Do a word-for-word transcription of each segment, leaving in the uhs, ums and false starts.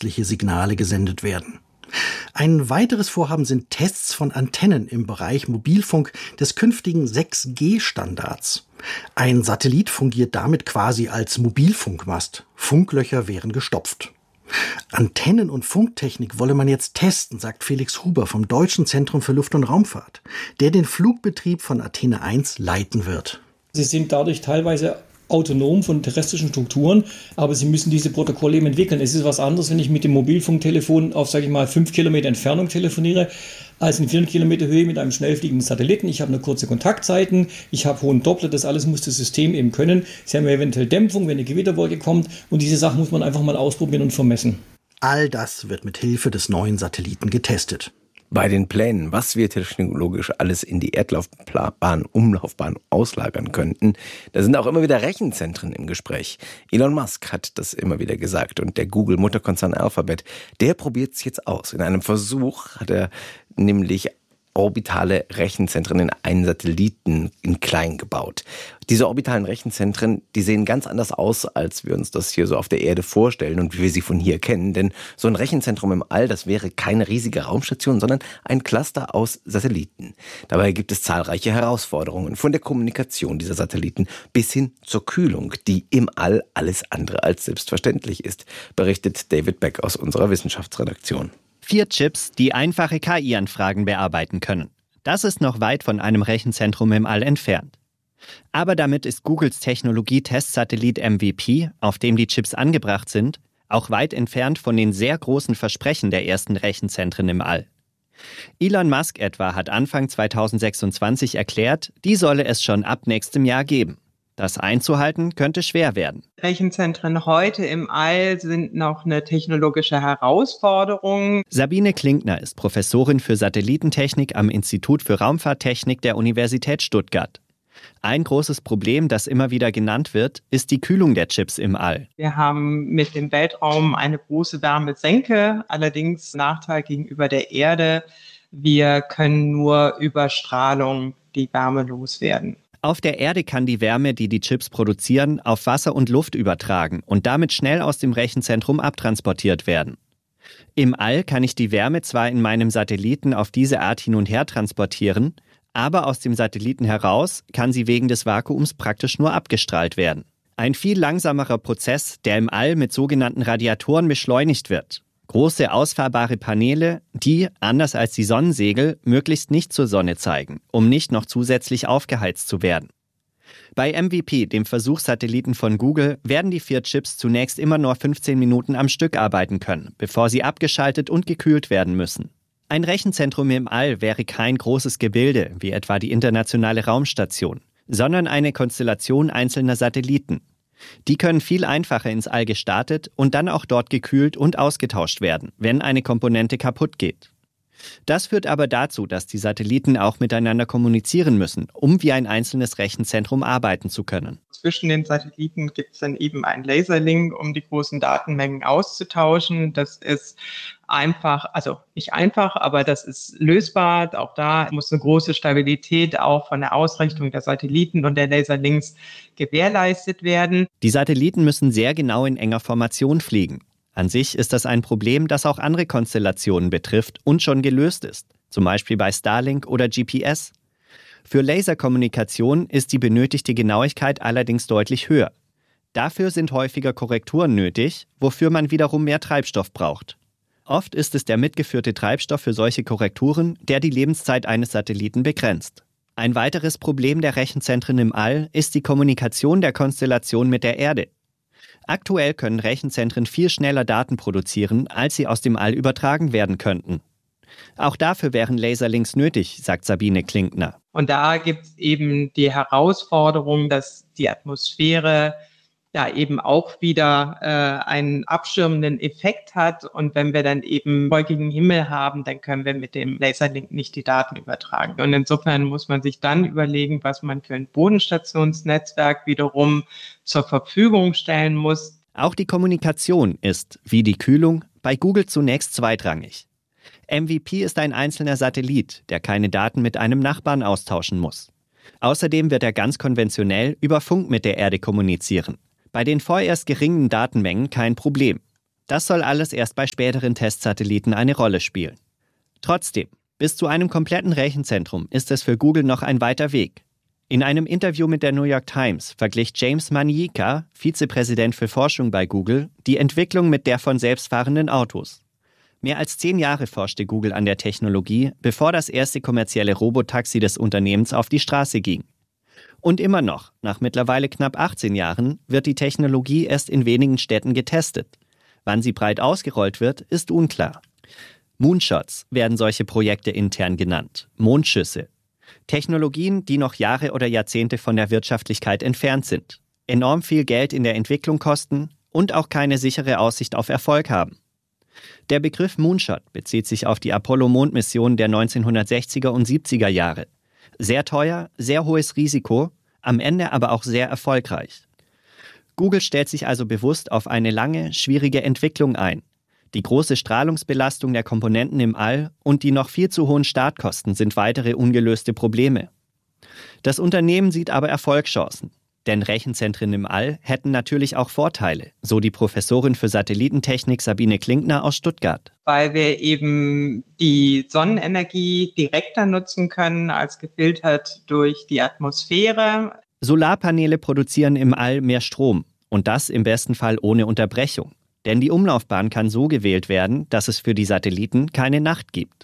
künstliche Signale gesendet werden. Ein weiteres Vorhaben sind Tests von Antennen im Bereich Mobilfunk des künftigen sechs G Standards. Ein Satellit fungiert damit quasi als Mobilfunkmast. Funklöcher wären gestopft. Antennen- und Funktechnik wolle man jetzt testen, sagt Felix Huber vom Deutschen Zentrum für Luft- und Raumfahrt, der den Flugbetrieb von Athene eins leiten wird. Sie sind dadurch teilweise autonom von terrestrischen Strukturen, aber sie müssen diese Protokolle eben entwickeln. Es ist was anderes, wenn ich mit dem Mobilfunktelefon auf, sage ich mal, fünf Kilometer Entfernung telefoniere, als in vierhundert Kilometer Höhe mit einem schnell fliegenden Satelliten. Ich habe eine kurze Kontaktzeiten, ich habe hohen Doppler, das alles muss das System eben können. Sie haben eventuell Dämpfung, wenn eine Gewitterwolke kommt, und diese Sachen muss man einfach mal ausprobieren und vermessen. All das wird mit Hilfe des neuen Satelliten getestet. Bei den Plänen, was wir technologisch alles in die Erdlaufbahn, Umlaufbahn auslagern könnten, da sind auch immer wieder Rechenzentren im Gespräch. Elon Musk hat das immer wieder gesagt und der Google-Mutterkonzern Alphabet, der probiert es jetzt aus. In einem Versuch hat er nämlich orbitale Rechenzentren in einen Satelliten in klein gebaut. Diese orbitalen Rechenzentren, die sehen ganz anders aus, als wir uns das hier so auf der Erde vorstellen und wie wir sie von hier kennen. Denn so ein Rechenzentrum im All, das wäre keine riesige Raumstation, sondern ein Cluster aus Satelliten. Dabei gibt es zahlreiche Herausforderungen, von der Kommunikation dieser Satelliten bis hin zur Kühlung, die im All alles andere als selbstverständlich ist, berichtet David Beck aus unserer Wissenschaftsredaktion. Vier Chips, die einfache K I-Anfragen bearbeiten können. Das ist noch weit von einem Rechenzentrum im All entfernt. Aber damit ist Googles Technologie-Testsatellit M V P, auf dem die Chips angebracht sind, auch weit entfernt von den sehr großen Versprechen der ersten Rechenzentren im All. Elon Musk etwa hat Anfang zweitausendsechsundzwanzig erklärt, die solle es schon ab nächstem Jahr geben. Das einzuhalten könnte schwer werden. Rechenzentren heute im All sind noch eine technologische Herausforderung. Sabine Klinkner ist Professorin für Satellitentechnik am Institut für Raumfahrttechnik der Universität Stuttgart. Ein großes Problem, das immer wieder genannt wird, ist die Kühlung der Chips im All. Wir haben mit dem Weltraum eine große Wärmesenke, allerdings Nachteil gegenüber der Erde. Wir können nur über Strahlung die Wärme loswerden. Auf der Erde kann die Wärme, die die Chips produzieren, auf Wasser und Luft übertragen und damit schnell aus dem Rechenzentrum abtransportiert werden. Im All kann ich die Wärme zwar in meinem Satelliten auf diese Art hin und her transportieren, aber aus dem Satelliten heraus kann sie wegen des Vakuums praktisch nur abgestrahlt werden. Ein viel langsamerer Prozess, der im All mit sogenannten Radiatoren beschleunigt wird. Große ausfahrbare Paneele, die, anders als die Sonnensegel, möglichst nicht zur Sonne zeigen, um nicht noch zusätzlich aufgeheizt zu werden. Bei M V P, dem Versuchssatelliten von Google, werden die vier Chips zunächst immer nur fünfzehn Minuten am Stück arbeiten können, bevor sie abgeschaltet und gekühlt werden müssen. Ein Rechenzentrum im All wäre kein großes Gebilde, wie etwa die Internationale Raumstation, sondern eine Konstellation einzelner Satelliten. Die können viel einfacher ins All gestartet und dann auch dort gekühlt und ausgetauscht werden, wenn eine Komponente kaputt geht. Das führt aber dazu, dass die Satelliten auch miteinander kommunizieren müssen, um wie ein einzelnes Rechenzentrum arbeiten zu können. Zwischen den Satelliten gibt es dann eben einen Laserlink, um die großen Datenmengen auszutauschen. Das ist einfach, also nicht einfach, aber das ist lösbar. Auch da muss eine große Stabilität auch von der Ausrichtung der Satelliten und der Laserlinks gewährleistet werden. Die Satelliten müssen sehr genau in enger Formation fliegen. An sich ist das ein Problem, das auch andere Konstellationen betrifft und schon gelöst ist, zum Beispiel bei Starlink oder G P S. Für Laserkommunikation ist die benötigte Genauigkeit allerdings deutlich höher. Dafür sind häufiger Korrekturen nötig, wofür man wiederum mehr Treibstoff braucht. Oft ist es der mitgeführte Treibstoff für solche Korrekturen, der die Lebenszeit eines Satelliten begrenzt. Ein weiteres Problem der Rechenzentren im All ist die Kommunikation der Konstellation mit der Erde. Aktuell können Rechenzentren viel schneller Daten produzieren, als sie aus dem All übertragen werden könnten. Auch dafür wären Laserlinks nötig, sagt Sabine Klinkner. Und da gibt es eben die Herausforderung, dass die Atmosphäre da eben auch wieder äh, einen abschirmenden Effekt hat. Und wenn wir dann eben wolkigen Himmel haben, dann können wir mit dem Laserlink nicht die Daten übertragen. Und insofern muss man sich dann überlegen, was man für ein Bodenstationsnetzwerk wiederum zur Verfügung stellen muss. Auch die Kommunikation ist, wie die Kühlung, bei Google zunächst zweitrangig. M V P ist ein einzelner Satellit, der keine Daten mit einem Nachbarn austauschen muss. Außerdem wird er ganz konventionell über Funk mit der Erde kommunizieren. Bei den vorerst geringen Datenmengen kein Problem. Das soll alles erst bei späteren Testsatelliten eine Rolle spielen. Trotzdem, bis zu einem kompletten Rechenzentrum ist es für Google noch ein weiter Weg. In einem Interview mit der New York Times verglich James Manyika, Vizepräsident für Forschung bei Google, die Entwicklung mit der von selbstfahrenden Autos. Mehr als zehn Jahre forschte Google an der Technologie, bevor das erste kommerzielle Robotaxi des Unternehmens auf die Straße ging. Und immer noch, nach mittlerweile knapp achtzehn Jahren, wird die Technologie erst in wenigen Städten getestet. Wann sie breit ausgerollt wird, ist unklar. Moonshots werden solche Projekte intern genannt, Mondschüsse. Technologien, die noch Jahre oder Jahrzehnte von der Wirtschaftlichkeit entfernt sind, enorm viel Geld in der Entwicklung kosten und auch keine sichere Aussicht auf Erfolg haben. Der Begriff Moonshot bezieht sich auf die Apollo-Mondmission der neunzehnhundertsechziger und siebziger Jahre. Sehr teuer, sehr hohes Risiko, am Ende aber auch sehr erfolgreich. Google stellt sich also bewusst auf eine lange, schwierige Entwicklung ein. Die große Strahlungsbelastung der Komponenten im All und die noch viel zu hohen Startkosten sind weitere ungelöste Probleme. Das Unternehmen sieht aber Erfolgschancen. Denn Rechenzentren im All hätten natürlich auch Vorteile, so die Professorin für Satellitentechnik Sabine Klinkner aus Stuttgart. Weil wir eben die Sonnenenergie direkter nutzen können als gefiltert durch die Atmosphäre. Solarpaneele produzieren im All mehr Strom und das im besten Fall ohne Unterbrechung. Denn die Umlaufbahn kann so gewählt werden, dass es für die Satelliten keine Nacht gibt.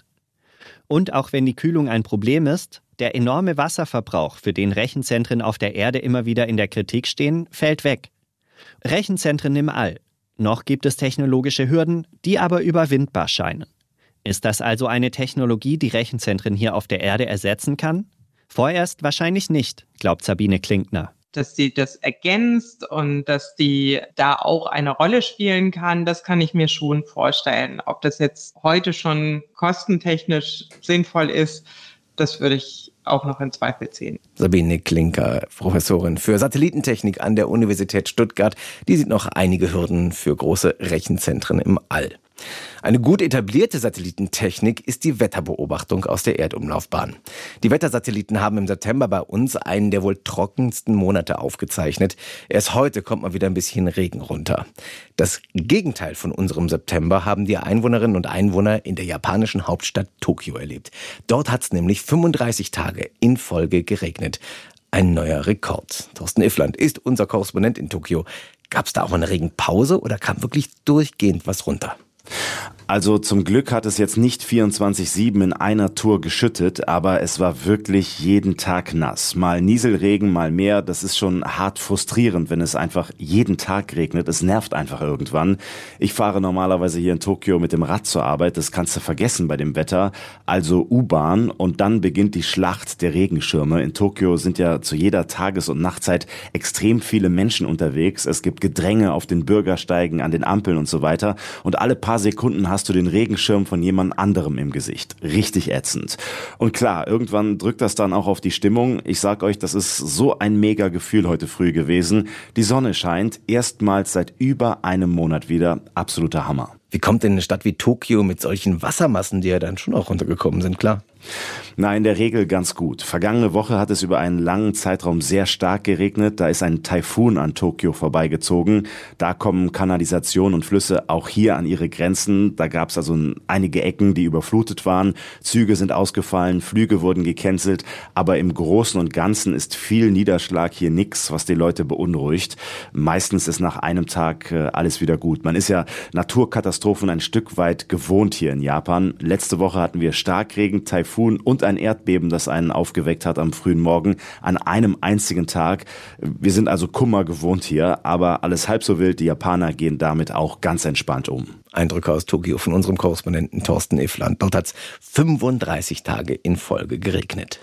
Und auch wenn die Kühlung ein Problem ist, der enorme Wasserverbrauch, für den Rechenzentren auf der Erde immer wieder in der Kritik stehen, fällt weg. Rechenzentren im All. Noch gibt es technologische Hürden, die aber überwindbar scheinen. Ist das also eine Technologie, die Rechenzentren hier auf der Erde ersetzen kann? Vorerst wahrscheinlich nicht, glaubt Sabine Klinkner. Dass sie das ergänzt und dass die da auch eine Rolle spielen kann, das kann ich mir schon vorstellen. Ob das jetzt heute schon kostentechnisch sinnvoll ist, das würde ich auch noch in Zweifel ziehen. Sabine Klinkner, Professorin für Satellitentechnik an der Universität Stuttgart, die sieht noch einige Hürden für große Rechenzentren im All. Eine gut etablierte Satellitentechnik ist die Wetterbeobachtung aus der Erdumlaufbahn. Die Wettersatelliten haben im September bei uns einen der wohl trockensten Monate aufgezeichnet. Erst heute kommt mal wieder ein bisschen Regen runter. Das Gegenteil von unserem September haben die Einwohnerinnen und Einwohner in der japanischen Hauptstadt Tokio erlebt. Dort hat es nämlich fünfunddreißig Tage in Folge geregnet. Ein neuer Rekord. Thorsten Iffland ist unser Korrespondent in Tokio. Gab es da auch mal eine Regenpause oder kam wirklich durchgehend was runter? Also zum Glück hat es jetzt nicht vierundzwanzig sieben in einer Tour geschüttet, aber es war wirklich jeden Tag nass. Mal Nieselregen, mal mehr. Das ist schon hart frustrierend, wenn es einfach jeden Tag regnet. Es nervt einfach irgendwann. Ich fahre normalerweise hier in Tokio mit dem Rad zur Arbeit. Das kannst du vergessen bei dem Wetter. Also U-Bahn und dann beginnt die Schlacht der Regenschirme. In Tokio sind ja zu jeder Tages- und Nachtzeit extrem viele Menschen unterwegs. Es gibt Gedränge auf den Bürgersteigen, an den Ampeln und so weiter. Und alle paar Sekunden hast du den Regenschirm von jemand anderem im Gesicht. Richtig ätzend. Und klar, irgendwann drückt das dann auch auf die Stimmung. Ich sag euch, das ist so ein mega Gefühl heute früh gewesen. Die Sonne scheint erstmals seit über einem Monat wieder. Absoluter Hammer. Wie kommt denn eine Stadt wie Tokio mit solchen Wassermassen, die ja dann schon auch runtergekommen sind, klar? Na, in der Regel ganz gut. Vergangene Woche hat es über einen langen Zeitraum sehr stark geregnet. Da ist ein Taifun an Tokio vorbeigezogen. Da kommen Kanalisation und Flüsse auch hier an ihre Grenzen. Da gab es also einige Ecken, die überflutet waren. Züge sind ausgefallen, Flüge wurden gecancelt. Aber im Großen und Ganzen ist viel Niederschlag hier nix, was die Leute beunruhigt. Meistens ist nach einem Tag äh, alles wieder gut. Man ist ja Naturkatastrophen ein Stück weit gewohnt hier in Japan. Letzte Woche hatten wir Starkregen, Taifun und ein Erdbeben, das einen aufgeweckt hat am frühen Morgen an einem einzigen Tag. Wir sind also Kummer gewohnt hier, aber alles halb so wild. Die Japaner gehen damit auch ganz entspannt um. Eindrücke aus Tokio von unserem Korrespondenten Thorsten Iffland. Dort hat es fünfunddreißig Tage in Folge geregnet.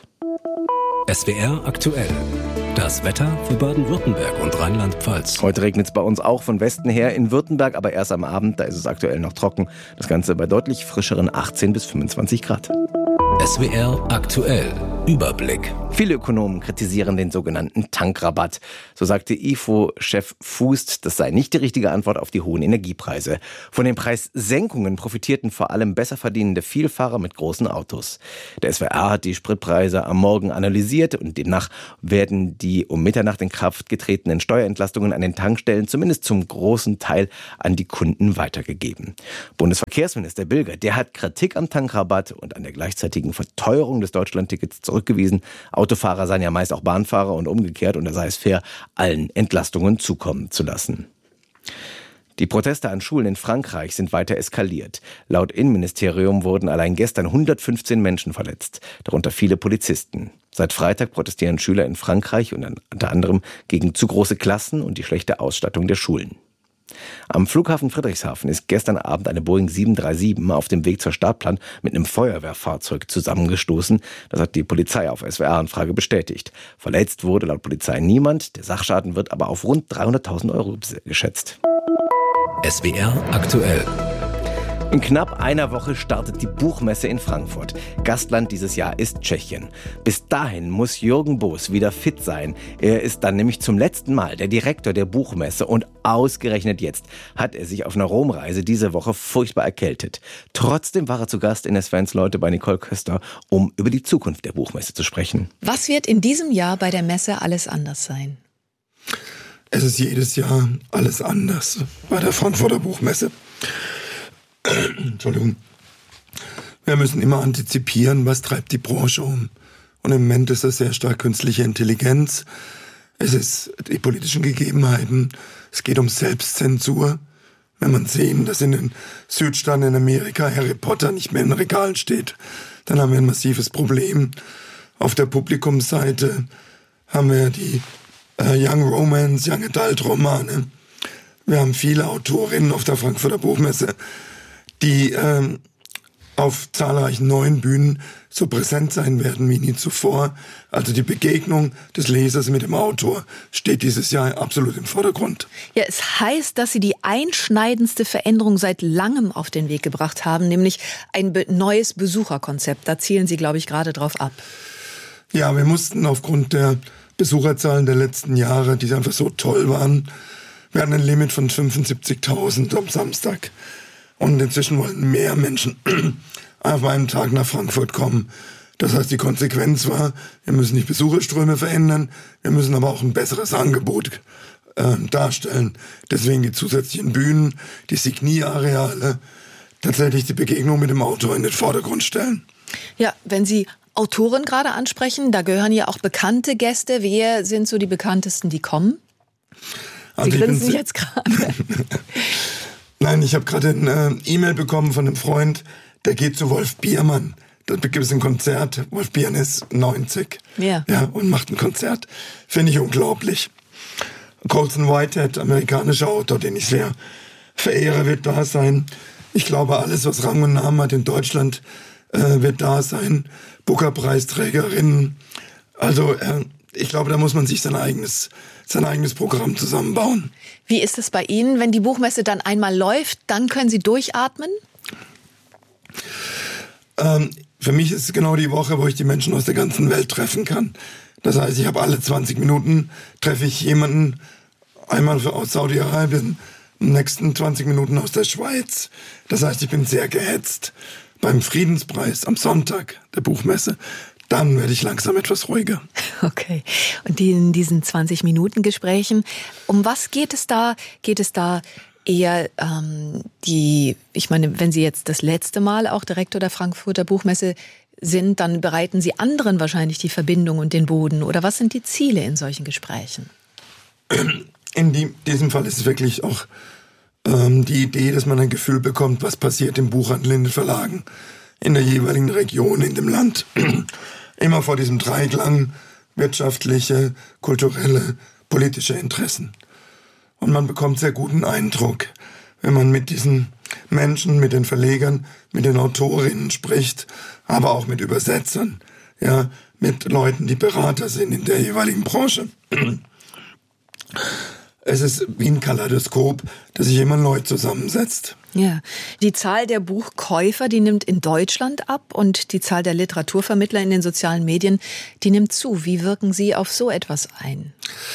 S W R aktuell. Das Wetter für Baden-Württemberg und Rheinland-Pfalz. Heute regnet es bei uns auch von Westen her in Württemberg, aber erst am Abend, da ist es aktuell noch trocken. Das Ganze bei deutlich frischeren achtzehn bis fünfundzwanzig Grad. S W R aktuell. Überblick. Viele Ökonomen kritisieren den sogenannten Tankrabatt. So sagte I F O-Chef Fußt, das sei nicht die richtige Antwort auf die hohen Energiepreise. Von den Preissenkungen profitierten vor allem besser verdienende Vielfahrer mit großen Autos. Der S W R hat die Spritpreise am Morgen analysiert und demnach werden die um Mitternacht in Kraft getretenen Steuerentlastungen an den Tankstellen zumindest zum großen Teil an die Kunden weitergegeben. Bundesverkehrsminister Bilger, der hat Kritik am Tankrabatt und an der gleichzeitigen Verteuerung des Deutschlandtickets zurückgewiesen. Autofahrer seien ja meist auch Bahnfahrer und umgekehrt und da sei es fair, allen Entlastungen zukommen zu lassen. Die Proteste an Schulen in Frankreich sind weiter eskaliert. Laut Innenministerium wurden allein gestern hundertfünfzehn Menschen verletzt, darunter viele Polizisten. Seit Freitag protestieren Schüler in Frankreich und unter anderem gegen zu große Klassen und die schlechte Ausstattung der Schulen. Am Flughafen Friedrichshafen ist gestern Abend eine Boeing sieben drei sieben auf dem Weg zur Startplan mit einem Feuerwehrfahrzeug zusammengestoßen. Das hat die Polizei auf S W R-Anfrage bestätigt. Verletzt wurde laut Polizei niemand. Der Sachschaden wird aber auf rund dreihunderttausend Euro geschätzt. S W R aktuell. In knapp einer Woche startet die Buchmesse in Frankfurt. Gastland dieses Jahr ist Tschechien. Bis dahin muss Jürgen Boos wieder fit sein. Er ist dann nämlich zum letzten Mal der Direktor der Buchmesse und ausgerechnet jetzt hat er sich auf einer Romreise diese Woche furchtbar erkältet. Trotzdem war er zu Gast in S W R eins Leute bei Nicole Köster, um über die Zukunft der Buchmesse zu sprechen. Was wird in diesem Jahr bei der Messe alles anders sein? Es ist jedes Jahr alles anders bei der Frankfurter Buchmesse. Entschuldigung. Wir müssen immer antizipieren, was treibt die Branche um. Und im Moment ist das sehr stark künstliche Intelligenz. Es ist die politischen Gegebenheiten. Es geht um Selbstzensur. Wenn man sehen, dass in den Südstaaten in Amerika Harry Potter nicht mehr in Regalen steht, dann haben wir ein massives Problem. Auf der Publikumsseite haben wir die äh, Young Romance, Young Adult Romane. Wir haben viele Autorinnen auf der Frankfurter Buchmesse, die ähm, auf zahlreichen neuen Bühnen so präsent sein werden wie nie zuvor. Also die Begegnung des Lesers mit dem Autor steht dieses Jahr absolut im Vordergrund. Ja, es heißt, dass Sie die einschneidendste Veränderung seit langem auf den Weg gebracht haben, nämlich ein be- neues Besucherkonzept. Da zielen Sie, glaube ich, gerade drauf ab. Ja, wir mussten aufgrund der Besucherzahlen der letzten Jahre, die einfach so toll waren, wir hatten ein Limit von fünfundsiebzigtausend am Samstag. Und inzwischen wollen mehr Menschen auf einen Tag nach Frankfurt kommen. Das heißt, die Konsequenz war, wir müssen die Besucherströme verändern, wir müssen aber auch ein besseres Angebot äh, darstellen. Deswegen die zusätzlichen Bühnen, die Signieareale, tatsächlich die Begegnung mit dem Autor in den Vordergrund stellen. Ja, wenn Sie Autoren gerade ansprechen, da gehören ja auch bekannte Gäste. Wer sind so die bekanntesten, die kommen? Sie Also grinsen sich jetzt gerade. Nein, ich habe gerade eine E-Mail bekommen von einem Freund, der geht zu Wolf Biermann. Da gibt es ein Konzert. Wolf Biermann ist neunzig. Ja. Ja, und macht ein Konzert. Finde ich unglaublich. Colson Whitehead, amerikanischer Autor, den ich sehr verehre, wird da sein. Ich glaube, alles, was Rang und Namen hat in Deutschland, äh, wird da sein. Booker-Preisträgerinnen. Also, äh, ich glaube, da muss man sich sein eigenes, sein eigenes Programm zusammenbauen. Wie ist es bei Ihnen, wenn die Buchmesse dann einmal läuft, dann können Sie durchatmen? Ähm, für mich ist es genau die Woche, wo ich die Menschen aus der ganzen Welt treffen kann. Das heißt, ich habe alle zwanzig Minuten treffe ich jemanden, einmal aus Saudi-Arabien, im nächsten zwanzig Minuten aus der Schweiz. Das heißt, ich bin sehr gehetzt. Beim Friedenspreis am Sonntag der Buchmesse, dann werde ich langsam etwas ruhiger. Okay. Und in diesen zwanzig-Minuten-Gesprächen, um was geht es da? Geht es da eher ähm, die, ich meine, wenn Sie jetzt das letzte Mal auch Direktor der Frankfurter Buchmesse sind, dann bereiten Sie anderen wahrscheinlich die Verbindung und den Boden. Oder was sind die Ziele in solchen Gesprächen? In die, diesem Fall ist es wirklich auch ähm, die Idee, dass man ein Gefühl bekommt, was passiert im Buchhandel, in den Verlagen, in der jeweiligen Region, in dem Land. Immer vor diesem Dreiklang wirtschaftliche, kulturelle, politische Interessen. Und man bekommt sehr guten Eindruck, wenn man mit diesen Menschen, mit den Verlegern, mit den Autorinnen spricht, aber auch mit Übersetzern, ja, mit Leuten, die Berater sind in der jeweiligen Branche. es ist wie ein Kaleidoskop, das sich immer neu zusammensetzt. Ja, die Zahl der Buchkäufer, die nimmt in Deutschland ab und die Zahl der Literaturvermittler in den sozialen Medien, die nimmt zu. Wie wirken Sie auf so etwas ein?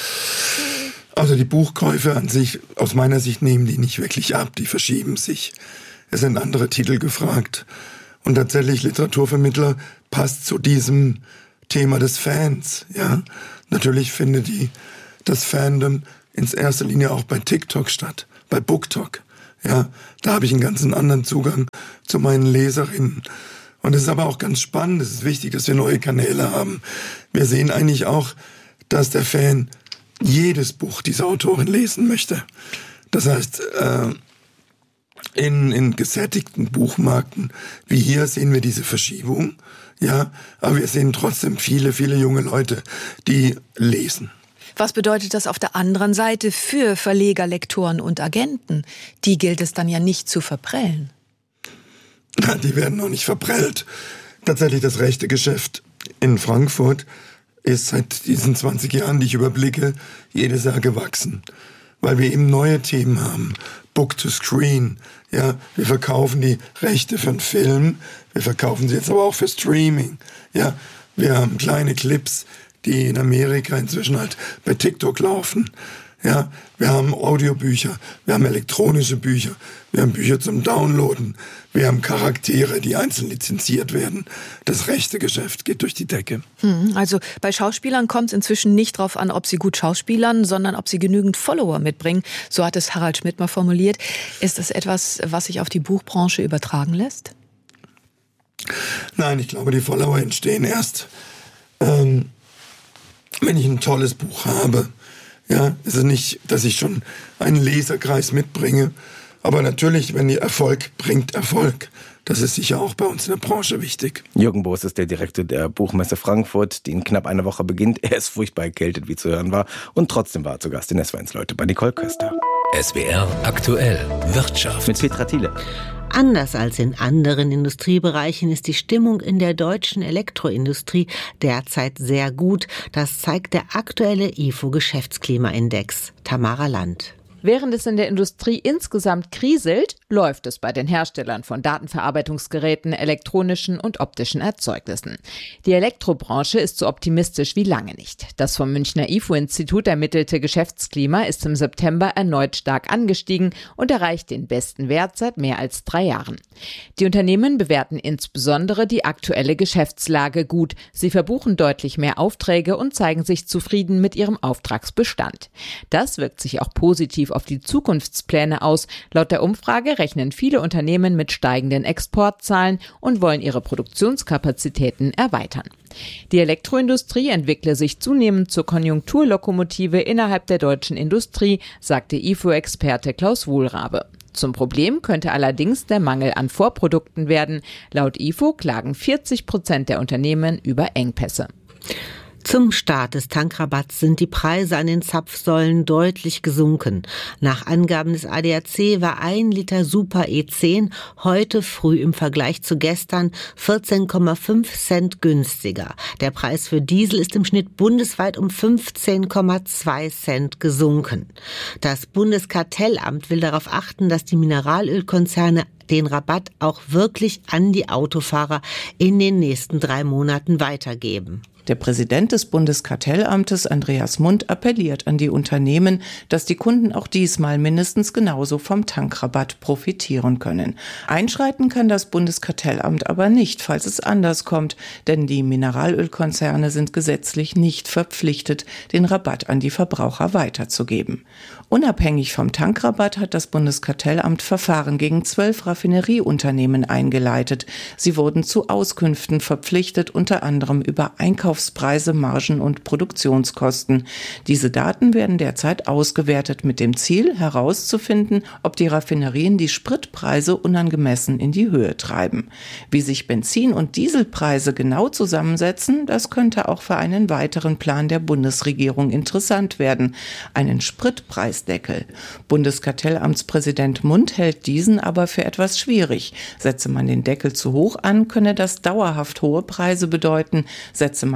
Also die Buchkäufe an sich, aus meiner Sicht, nehmen die nicht wirklich ab, die verschieben sich. Es sind andere Titel gefragt. Und tatsächlich, Literaturvermittler passt zu diesem Thema des Fans. Ja, natürlich findet die, das Fandom in erster Linie auch bei TikTok statt, bei BookTok. Ja, da habe ich einen ganz anderen Zugang zu meinen Leserinnen. Und es ist aber auch ganz spannend, es ist wichtig, dass wir neue Kanäle haben. Wir sehen eigentlich auch, dass der Fan jedes Buch dieser Autorin lesen möchte. Das heißt, äh, in, in gesättigten Buchmärkten wie hier sehen wir diese Verschiebung. Ja, aber wir sehen trotzdem viele, viele junge Leute, die lesen. Was bedeutet das auf der anderen Seite für Verleger, Lektoren und Agenten? Die gilt es dann ja nicht zu verprellen. Na, die werden noch nicht verprellt. Tatsächlich das rechte Geschäft in Frankfurt ist seit diesen zwanzig Jahren, die ich überblicke, jedes Jahr gewachsen. Weil wir eben neue Themen haben. Book to Screen. Ja, wir verkaufen die Rechte für einen Film. Wir verkaufen sie jetzt aber auch für Streaming. Ja, wir haben kleine Clips, die in Amerika inzwischen halt bei TikTok laufen. Ja, wir haben Audiobücher, wir haben elektronische Bücher, wir haben Bücher zum Downloaden, wir haben Charaktere, die einzeln lizenziert werden. Das rechte Geschäft geht durch die Decke. Hm, also bei Schauspielern kommt es inzwischen nicht darauf an, ob sie gut schauspielern, sondern ob sie genügend Follower mitbringen. So hat es Harald Schmidt mal formuliert. Ist das etwas, was sich auf die Buchbranche übertragen lässt? Nein, ich glaube, die Follower entstehen erst, ähm, wenn ich ein tolles Buch habe. Ja, es ist nicht, dass ich schon einen Leserkreis mitbringe. Aber natürlich, wenn ihr Erfolg bringt, Erfolg. Das ist sicher auch bei uns in der Branche wichtig. Jürgen Boos ist der Direktor der Buchmesse Frankfurt, die in knapp einer Woche beginnt. Er ist furchtbar erkältet, wie zu hören war. Und trotzdem war er zu Gast in S W eins Leute bei Nicole Köster. S W R aktuell Wirtschaft Mit Petra Thiele. Anders als in anderen Industriebereichen ist die Stimmung in der deutschen Elektroindustrie derzeit sehr gut. Das zeigt der aktuelle I F O-Geschäftsklimaindex. Tamara Land. Während es in der Industrie insgesamt kriselt, läuft es bei den Herstellern von Datenverarbeitungsgeräten, elektronischen und optischen Erzeugnissen. Die Elektrobranche ist so optimistisch wie lange nicht. Das vom Münchner I F O-Institut ermittelte Geschäftsklima ist im September erneut stark angestiegen und erreicht den besten Wert seit mehr als drei Jahren. Die Unternehmen bewerten insbesondere die aktuelle Geschäftslage gut. Sie verbuchen deutlich mehr Aufträge und zeigen sich zufrieden mit ihrem Auftragsbestand. Das wirkt sich auch positiv auf die Zukunftspläne aus. Laut der Umfrage rechnen viele Unternehmen mit steigenden Exportzahlen und wollen ihre Produktionskapazitäten erweitern. Die Elektroindustrie entwickle sich zunehmend zur Konjunkturlokomotive innerhalb der deutschen Industrie, sagte I F O-Experte Klaus Wohlrabe. Zum Problem könnte allerdings der Mangel an Vorprodukten werden. Laut I F O klagen vierzig Prozent der Unternehmen über Engpässe. Zum Start des Tankrabatts sind die Preise an den Zapfsäulen deutlich gesunken. Nach Angaben des A D A C war ein Liter Super E zehn heute früh im Vergleich zu gestern vierzehn Komma fünf Cent günstiger. Der Preis für Diesel ist im Schnitt bundesweit um fünfzehn Komma zwei Cent gesunken. Das Bundeskartellamt will darauf achten, dass die Mineralölkonzerne den Rabatt auch wirklich an die Autofahrer in den nächsten drei Monaten weitergeben. Der Präsident des Bundeskartellamtes, Andreas Mund, appelliert an die Unternehmen, dass die Kunden auch diesmal mindestens genauso vom Tankrabatt profitieren können. Einschreiten kann das Bundeskartellamt aber nicht, falls es anders kommt, denn die Mineralölkonzerne sind gesetzlich nicht verpflichtet, den Rabatt an die Verbraucher weiterzugeben. Unabhängig vom Tankrabatt hat das Bundeskartellamt Verfahren gegen zwölf Raffinerieunternehmen eingeleitet. Sie wurden zu Auskünften verpflichtet, unter anderem über Einkaufspreise, Margen und Produktionskosten. Diese Daten werden derzeit ausgewertet mit dem Ziel, herauszufinden, ob die Raffinerien die Spritpreise unangemessen in die Höhe treiben. Wie sich Benzin- und Dieselpreise genau zusammensetzen, das könnte auch für einen weiteren Plan der Bundesregierung interessant werden. Einen Spritpreisdeckel. Bundeskartellamtspräsident Mund hält diesen aber für etwas schwierig. Setze man den Deckel zu hoch an, könne das dauerhaft hohe Preise bedeuten. Setze man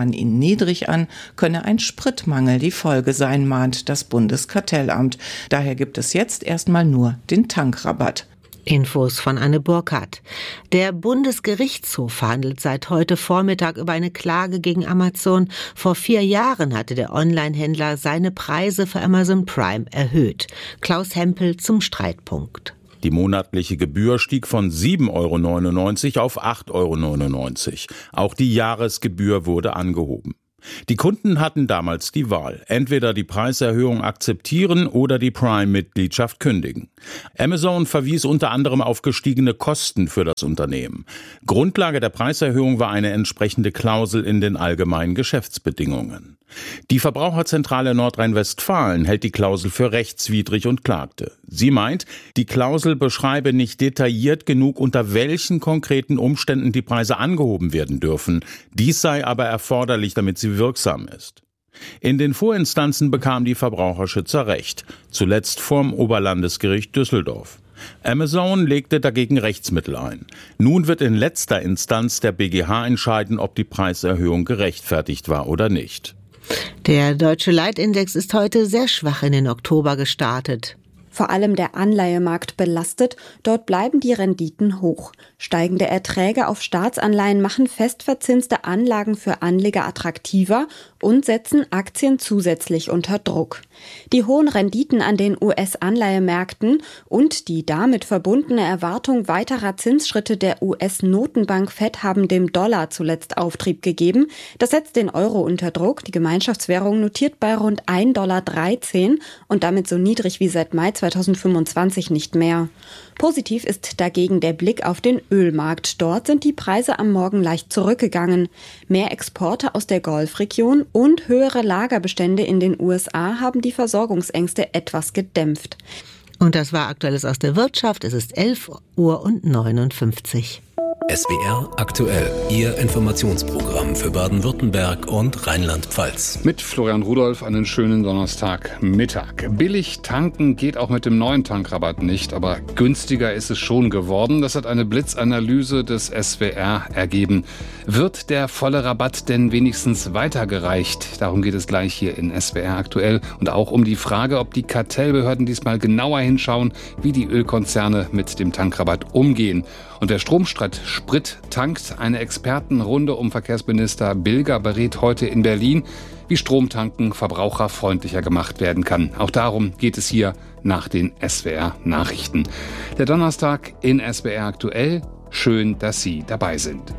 man ihn niedrig an, könne ein Spritmangel die Folge sein, mahnt das Bundeskartellamt. Daher gibt es jetzt erstmal nur den Tankrabatt. Infos von Anne Burkhardt. Der Bundesgerichtshof verhandelt seit heute Vormittag über eine Klage gegen Amazon. Vor vier Jahren hatte der Onlinehändler seine Preise für Amazon Prime erhöht. Klaus Hempel zum Streitpunkt. Die monatliche Gebühr stieg von sieben Euro neunundneunzig auf acht Euro neunundneunzig. Auch die Jahresgebühr wurde angehoben. Die Kunden hatten damals die Wahl, entweder die Preiserhöhung akzeptieren oder die Prime-Mitgliedschaft kündigen. Amazon verwies unter anderem auf gestiegene Kosten für das Unternehmen. Grundlage der Preiserhöhung war eine entsprechende Klausel in den allgemeinen Geschäftsbedingungen. Die Verbraucherzentrale Nordrhein-Westfalen hält die Klausel für rechtswidrig und klagte. Sie meint, die Klausel beschreibe nicht detailliert genug, unter welchen konkreten Umständen die Preise angehoben werden dürfen. Dies sei aber erforderlich, damit sie wirksam ist. In den Vorinstanzen bekam die Verbraucherschützer Recht, zuletzt vorm Oberlandesgericht Düsseldorf. Amazon legte dagegen Rechtsmittel ein. Nun wird in letzter Instanz der B G H entscheiden, ob die Preiserhöhung gerechtfertigt war oder nicht. Der deutsche Leitindex ist heute sehr schwach in den Oktober gestartet. Vor allem der Anleihemarkt belastet, dort bleiben die Renditen hoch. Steigende Erträge auf Staatsanleihen machen festverzinste Anlagen für Anleger attraktiver und setzen Aktien zusätzlich unter Druck. Die hohen Renditen an den U S-Anleihemärkten und die damit verbundene Erwartung weiterer Zinsschritte der U S-Notenbank Fed haben dem Dollar zuletzt Auftrieb gegeben. Das setzt den Euro unter Druck. Die Gemeinschaftswährung notiert bei rund ein Komma dreizehn Dollar und damit so niedrig wie seit Mai zweitausendfünfundzwanzig nicht mehr. Positiv ist dagegen der Blick auf den Ölmarkt. Dort sind die Preise am Morgen leicht zurückgegangen. Mehr Exporte aus der Golfregion und höhere Lagerbestände in den U S A haben die Versorgungsängste etwas gedämpft. Und das war Aktuelles aus der Wirtschaft. Es ist elf Uhr und neunundfünfzig. S W R aktuell, Ihr Informationsprogramm für Baden-Württemberg und Rheinland-Pfalz. Mit Florian Rudolph einen schönen Donnerstagmittag. Billig tanken geht auch mit dem neuen Tankrabatt nicht, aber günstiger ist es schon geworden. Das hat eine Blitzanalyse des S W R ergeben. Wird der volle Rabatt denn wenigstens weitergereicht? Darum geht es gleich hier in S W R aktuell und auch um die Frage, ob die Kartellbehörden diesmal genauer hinschauen, wie die Ölkonzerne mit dem Tankrabatt umgehen. Und der Stromstreit Sprit tankt. Eine Expertenrunde um Verkehrsminister Bilger berät heute in Berlin, wie Stromtanken verbraucherfreundlicher gemacht werden kann. Auch darum geht es hier nach den S W R-Nachrichten. Der Donnerstag in S W R aktuell. Schön, dass Sie dabei sind.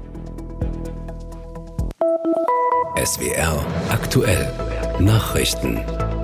S W R aktuell. Nachrichten.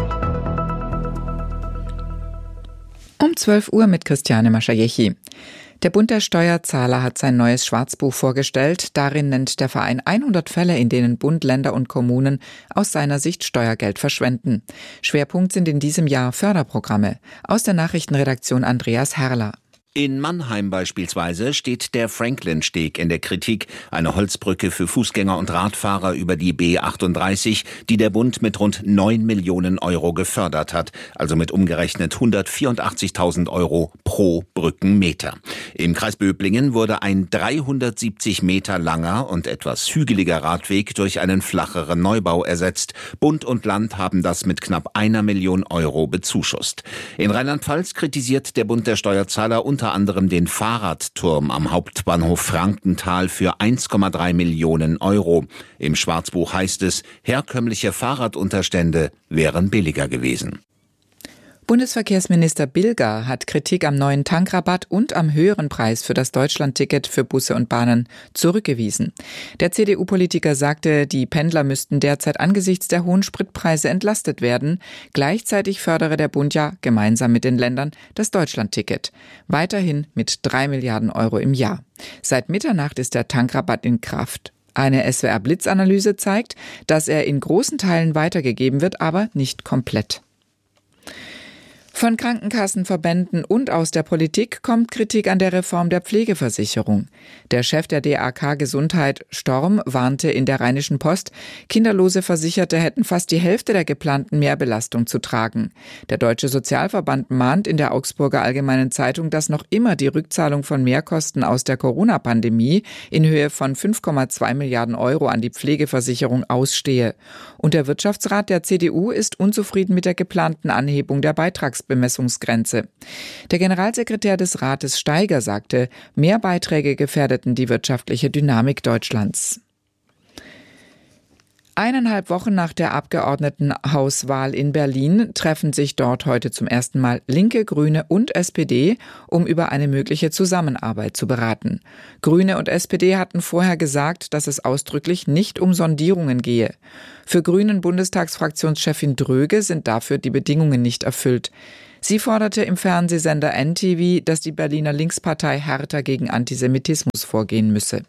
Um zwölf Uhr mit Christiane Maschajechi. Der Bund der Steuerzahler hat sein neues Schwarzbuch vorgestellt. Darin nennt der Verein hundert Fälle, in denen Bund, Länder und Kommunen aus seiner Sicht Steuergeld verschwenden. Schwerpunkt sind in diesem Jahr Förderprogramme. Aus der Nachrichtenredaktion Andreas Herrler. In Mannheim beispielsweise steht der Franklin-Steg in der Kritik, eine Holzbrücke für Fußgänger und Radfahrer über die B achtunddreißig, die der Bund mit rund neun Millionen Euro gefördert hat, also mit umgerechnet hundertvierundachtzigtausend Euro pro Brückenmeter. Im Kreis Böblingen wurde ein dreihundertsiebzig Meter langer und etwas hügeliger Radweg durch einen flacheren Neubau ersetzt. Bund und Land haben das mit knapp einer Million Euro bezuschusst. In Rheinland-Pfalz kritisiert der Bund der Steuerzahler unter unter anderem den Fahrradturm am Hauptbahnhof Frankenthal für eins Komma drei Millionen Euro. Im Schwarzbuch heißt es, herkömmliche Fahrradunterstände wären billiger gewesen. Bundesverkehrsminister Bilger hat Kritik am neuen Tankrabatt und am höheren Preis für das Deutschlandticket für Busse und Bahnen zurückgewiesen. Der C D U-Politiker sagte, die Pendler müssten derzeit angesichts der hohen Spritpreise entlastet werden. Gleichzeitig fördere der Bund ja gemeinsam mit den Ländern das Deutschlandticket. Weiterhin mit drei Milliarden Euro im Jahr. Seit Mitternacht ist der Tankrabatt in Kraft. Eine S W R-Blitzanalyse zeigt, dass er in großen Teilen weitergegeben wird, aber nicht komplett. Von Krankenkassenverbänden und aus der Politik kommt Kritik an der Reform der Pflegeversicherung. Der Chef der D A K Gesundheit, Storm, warnte in der Rheinischen Post, kinderlose Versicherte hätten fast die Hälfte der geplanten Mehrbelastung zu tragen. Der Deutsche Sozialverband mahnt in der Augsburger Allgemeinen Zeitung, dass noch immer die Rückzahlung von Mehrkosten aus der Corona-Pandemie in Höhe von fünf Komma zwei Milliarden Euro an die Pflegeversicherung ausstehe. Und der Wirtschaftsrat der C D U ist unzufrieden mit der geplanten Anhebung der Beitragsbemessungsgrenze. Der Generalsekretär des Rates Steiger sagte, mehr Beiträge gefährdeten die wirtschaftliche Dynamik Deutschlands. Eineinhalb Wochen nach der Abgeordnetenhauswahl in Berlin treffen sich dort heute zum ersten Mal Linke, Grüne und S P D, um über eine mögliche Zusammenarbeit zu beraten. Grüne und S P D hatten vorher gesagt, dass es ausdrücklich nicht um Sondierungen gehe. Für Grünen-Bundestagsfraktionschefin Dröge sind dafür die Bedingungen nicht erfüllt. Sie forderte im Fernsehsender N T V, dass die Berliner Linkspartei härter gegen Antisemitismus vorgehen müsse.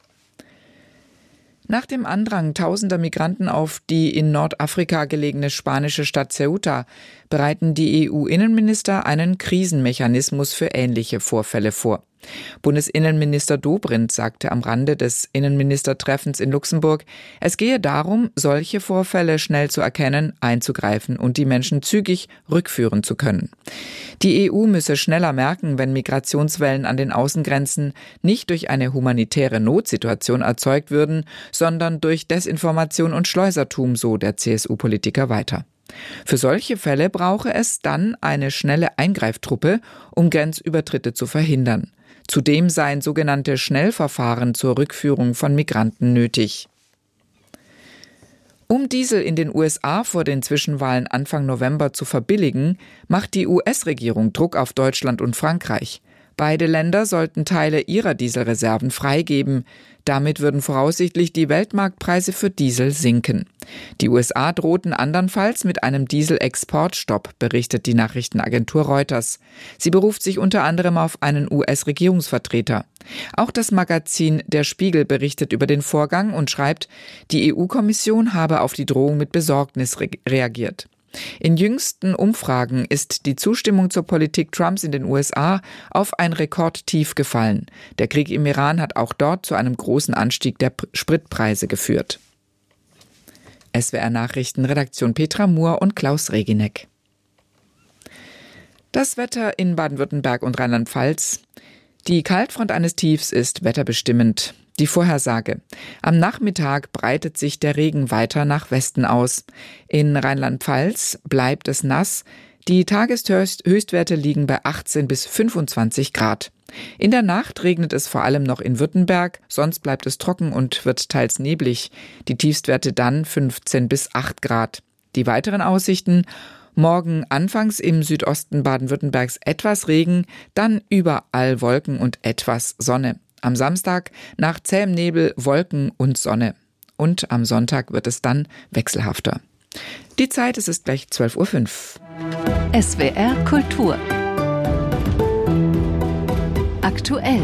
Nach dem Andrang tausender Migranten auf die in Nordafrika gelegene spanische Stadt Ceuta bereiten die E U-Innenminister einen Krisenmechanismus für ähnliche Vorfälle vor. Bundesinnenminister Dobrindt sagte am Rande des Innenministertreffens in Luxemburg, es gehe darum, solche Vorfälle schnell zu erkennen, einzugreifen und die Menschen zügig rückführen zu können. Die E U müsse schneller merken, wenn Migrationswellen an den Außengrenzen nicht durch eine humanitäre Notsituation erzeugt würden, sondern durch Desinformation und Schleusertum, so der C S U-Politiker weiter. Für solche Fälle brauche es dann eine schnelle Eingreiftruppe, um Grenzübertritte zu verhindern. Zudem seien sogenannte Schnellverfahren zur Rückführung von Migranten nötig. Um Diesel in den U S A vor den Zwischenwahlen Anfang November zu verbilligen, macht die U S-Regierung Druck auf Deutschland und Frankreich. Beide Länder sollten Teile ihrer Dieselreserven freigeben. Damit würden voraussichtlich die Weltmarktpreise für Diesel sinken. Die U S A drohten andernfalls mit einem Dieselexportstopp, berichtet die Nachrichtenagentur Reuters. Sie beruft sich unter anderem auf einen U S-Regierungsvertreter. Auch das Magazin Der Spiegel berichtet über den Vorgang und schreibt, die E U-Kommission habe auf die Drohung mit Besorgnis re- reagiert. In jüngsten Umfragen ist die Zustimmung zur Politik Trumps in den U S A auf ein Rekordtief gefallen. Der Krieg im Iran hat auch dort zu einem großen Anstieg der Spritpreise geführt. S W R Nachrichten, Redaktion Petra Mohr und Klaus Regineck. Das Wetter in Baden-Württemberg und Rheinland-Pfalz. Die Kaltfront eines Tiefs ist wetterbestimmend. Die Vorhersage. Am Nachmittag breitet sich der Regen weiter nach Westen aus. In Rheinland-Pfalz bleibt es nass. Die Tageshöchstwerte liegen bei achtzehn bis fünfundzwanzig Grad. In der Nacht regnet es vor allem noch in Württemberg, sonst bleibt es trocken und wird teils neblig. Die Tiefstwerte dann fünfzehn bis acht Grad. Die weiteren Aussichten: morgen anfangs im Südosten Baden-Württembergs etwas Regen, dann überall Wolken und etwas Sonne. Am Samstag nach zähem Nebel, Wolken und Sonne. Und am Sonntag wird es dann wechselhafter. Die Zeit, es ist gleich zwölf Uhr fünf. S W R Kultur. Aktuell.